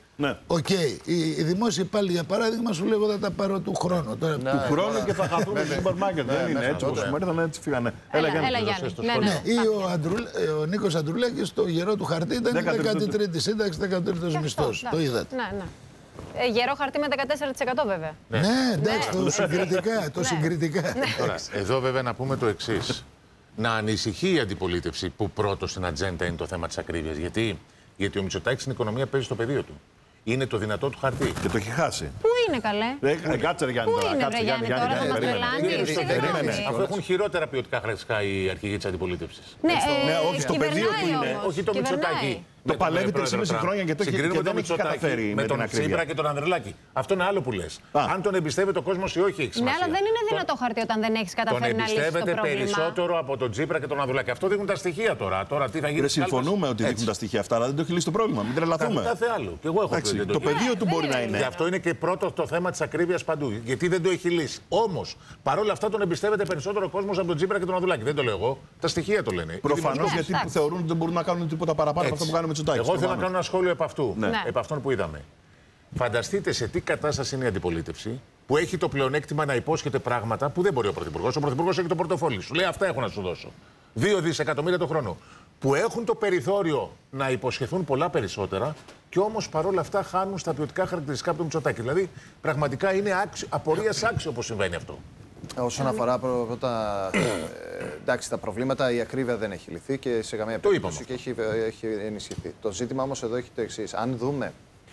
Speaker 10: οι δημόσιοι πάλι για παράδειγμα σου λέγω θα τα πάρω του χρόνου. Τώρα,
Speaker 2: του χρόνου και θα χαθούμε στο σούπερ μάρκετ. Δεν είναι έτσι όπως ήρθαν, έτσι φύγανε.
Speaker 1: Έλα Γιάννη.
Speaker 10: Ή ο Νίκος Αντρουλάκης, το γερό του χαρτί ήταν 13η σύνταξη, 13ος μισθός. Το είδατε.
Speaker 1: Γερό χαρτί με 14% βέβαια.
Speaker 10: Ναι, εντάξει, το συγκριτικά.
Speaker 11: Τώρα, εδώ βέβαια να πούμε το εξής. Να ανησυχεί η αντιπολίτευση που πρώτο στην ατζέντα είναι το θέμα της ακρίβειας. Γιατί ο Μητσοτάκης στην οικονομία παίζει στο πεδίο του. Είναι το δυνατό του χαρτί.
Speaker 2: Και το έχει χάσει.
Speaker 1: Πού είναι καλέ?
Speaker 2: Κάτσε ρε Γιάννη τώρα.
Speaker 1: Πού είναι ρε Γιάννη τώρα, θα μας τρελάνει.
Speaker 11: Αφού έχουν χειρότερα ποιοτικά χαρακτηριστικά οι αρχηγοί της αντιπολίτευσης.
Speaker 1: Ναι,
Speaker 2: όχι στο πεδίο του είναι.
Speaker 11: Όχι το Μητσοτάκη.
Speaker 2: Το παλεύει 3,5 χρόνια και το έχει καταφέρει
Speaker 11: με τον Τσίπρα και τον Ανδρουλάκη. Αυτό είναι άλλο που λες. Αν τον εμπιστεύεται ο κόσμος ή όχι, έχει σημασία.
Speaker 1: Ναι, αλλά δεν είναι δυνατό χαρτί όταν δεν έχει καταφέρει να λύσει το πρόβλημα.
Speaker 11: Τον εμπιστεύεται περισσότερο από τον Τσίπρα και τον Ανδρουλάκη. Αυτό δείχνουν τα στοιχεία τώρα. Τώρα τι θα γίνει.
Speaker 2: Συμφωνούμε ότι δείχνουν τα στοιχεία αυτά, αλλά δεν το έχει λύσει το πρόβλημα. Μην τρελαθούμε.
Speaker 11: Κάθε άλλο. Και εγώ έχω πει.
Speaker 2: Το πεδίο του μπορεί να είναι.
Speaker 11: Γι' αυτό είναι και πρώτο το θέμα της ακρίβειας παντού. Γιατί δεν το έχει λύσει. Όμως παρόλα αυτά τον εμπιστεύεται περισσότερο ο κόσμος από τον Τσίπρα και τον Ανδρουλάκη. Δεν το λέω εγώ. Τα στοιχεία το λένε.
Speaker 2: Προφανώς γιατί θεωρούν ότι δεν μπορούν να κάνουν τίποτα παραπάνω από αυτό που κάνουν με Μητσοτάκη.
Speaker 11: Εγώ θέλω να κάνω ένα σχόλιο επ' αυτού. Επ' αυτόν που είδαμε. Φανταστείτε σε τι κατάσταση είναι η αντιπολίτευση που έχει το πλεονέκτημα να υπόσχεται πράγματα που δεν μπορεί ο Πρωθυπουργός. Ο Πρωθυπουργός έχει το πορτοφόλι σου. Λέει αυτά έχω να σου δώσω. 2 δισεκατομμύρια το χρόνο. Που έχουν το περιθώριο να υποσχεθούν πολλά περισσότερα και όμως παρόλα αυτά χάνουν στα ποιοτικά χαρακτηριστικά από το Μητσοτάκη. Δηλαδή πραγματικά είναι απορίας άξιο όπως συμβαίνει αυτό.
Speaker 12: Όσον αφορά πρώτα εντάξει, τα προβλήματα, η ακρίβεια δεν έχει λυθεί και σε καμία περίπτωση και έχει ενισχυθεί. Το ζήτημα όμως εδώ έχει το εξής. Αν δούμε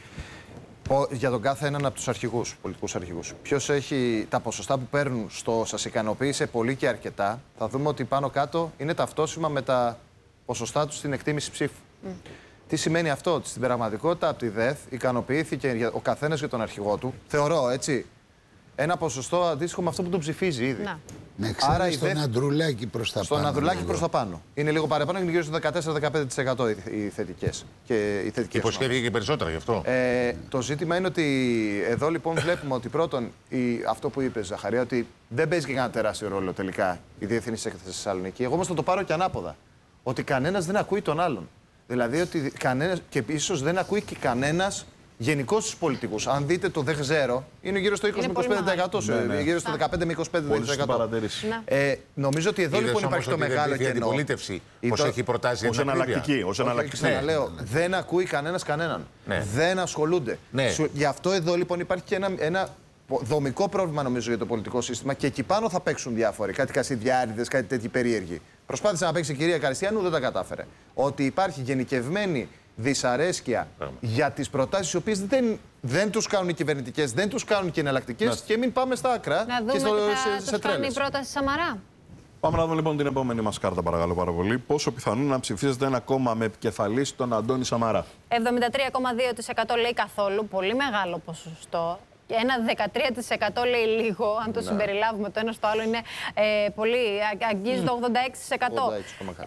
Speaker 12: για τον κάθε έναν από τους αρχηγούς, πολιτικούς αρχηγούς, ποιος έχει τα ποσοστά που παίρνουν στο σας ικανοποίησε πολύ και αρκετά, θα δούμε ότι πάνω κάτω είναι ταυτόσιμα με τα ποσοστά τους στην εκτίμηση ψήφου. Τι σημαίνει αυτό? Ότι στην πραγματικότητα από τη ΔΕΘ ικανοποιήθηκε ο καθένας για τον αρχηγό του. Θεωρώ έτσι. Ένα ποσοστό αντίστοιχο με αυτό που τον ψηφίζει ήδη.
Speaker 10: Ναι, άρα στον Ανδρουλάκη προς τα πάνω.
Speaker 12: Στον Ανδρουλάκη προς τα πάνω. Είναι λίγο παραπάνω, είναι γύρω στο 14-15% οι θετικές.
Speaker 11: Υποσχέθηκε και περισσότερα γι' αυτό.
Speaker 12: Το ζήτημα είναι ότι εδώ λοιπόν βλέπουμε ότι πρώτον, αυτό που είπε Ζαχαρία, ότι δεν παίζει και κανένα τεράστιο ρόλο τελικά η διεθνής έκθεση στη Θεσσαλονίκη. Εγώ όμως θα το πάρω και ανάποδα. Ότι κανένας δεν ακούει τον άλλον. Δηλαδή ότι κανένας, και ίσως δεν ακούει και κανένας γενικώς στους πολιτικούς. Αν δείτε το δεν ξέρω, είναι γύρω στο 20-25%. Γύρω στο 15 με 25%. Νομίζω ότι εδώ λοιπόν υπάρχει το μεγάλο κενό.
Speaker 11: Αντιπολίτευση, πώς έχει προτάσει
Speaker 2: ως εναλλακτική.
Speaker 12: Ξαναλέω, δεν ακούει κανένας κανέναν. Δεν ασχολούνται. Γι' αυτό εδώ λοιπόν υπάρχει και ένα δομικό πρόβλημα νομίζω για το πολιτικό σύστημα και εκεί πάνω θα παίξουν διάφοροι. Κάτι κασιδιάριδες, κάτι τέτοιοι περίεργοι. Προσπάθησε να παίξει η κυρία Καριστιανού, δεν τα κατάφερε. Ότι υπάρχει γενικευμένη δυσαρέσκεια για τις προτάσεις οι οποίες δεν τους κάνουν οι κυβερνητικές, δεν τους κάνουν και οι εναλλακτικές και μην πάμε στα άκρα.
Speaker 1: Να δούμε
Speaker 12: και
Speaker 1: τι θα τους κάνει η πρόταση Σαμαρά.
Speaker 2: Πάμε να δούμε λοιπόν την επόμενη μας κάρτα, παρακαλώ πάρα πολύ. Πόσο πιθανό να ψηφίζετε ένα κόμμα με επικεφαλής τον Αντώνη Σαμαρά?
Speaker 1: 73,2% λέει καθόλου, πολύ μεγάλο ποσοστό. Ένα 13% λέει λίγο, αν το συμπεριλάβουμε το ένα στο άλλο είναι πολύ, αγγίζει το 86%.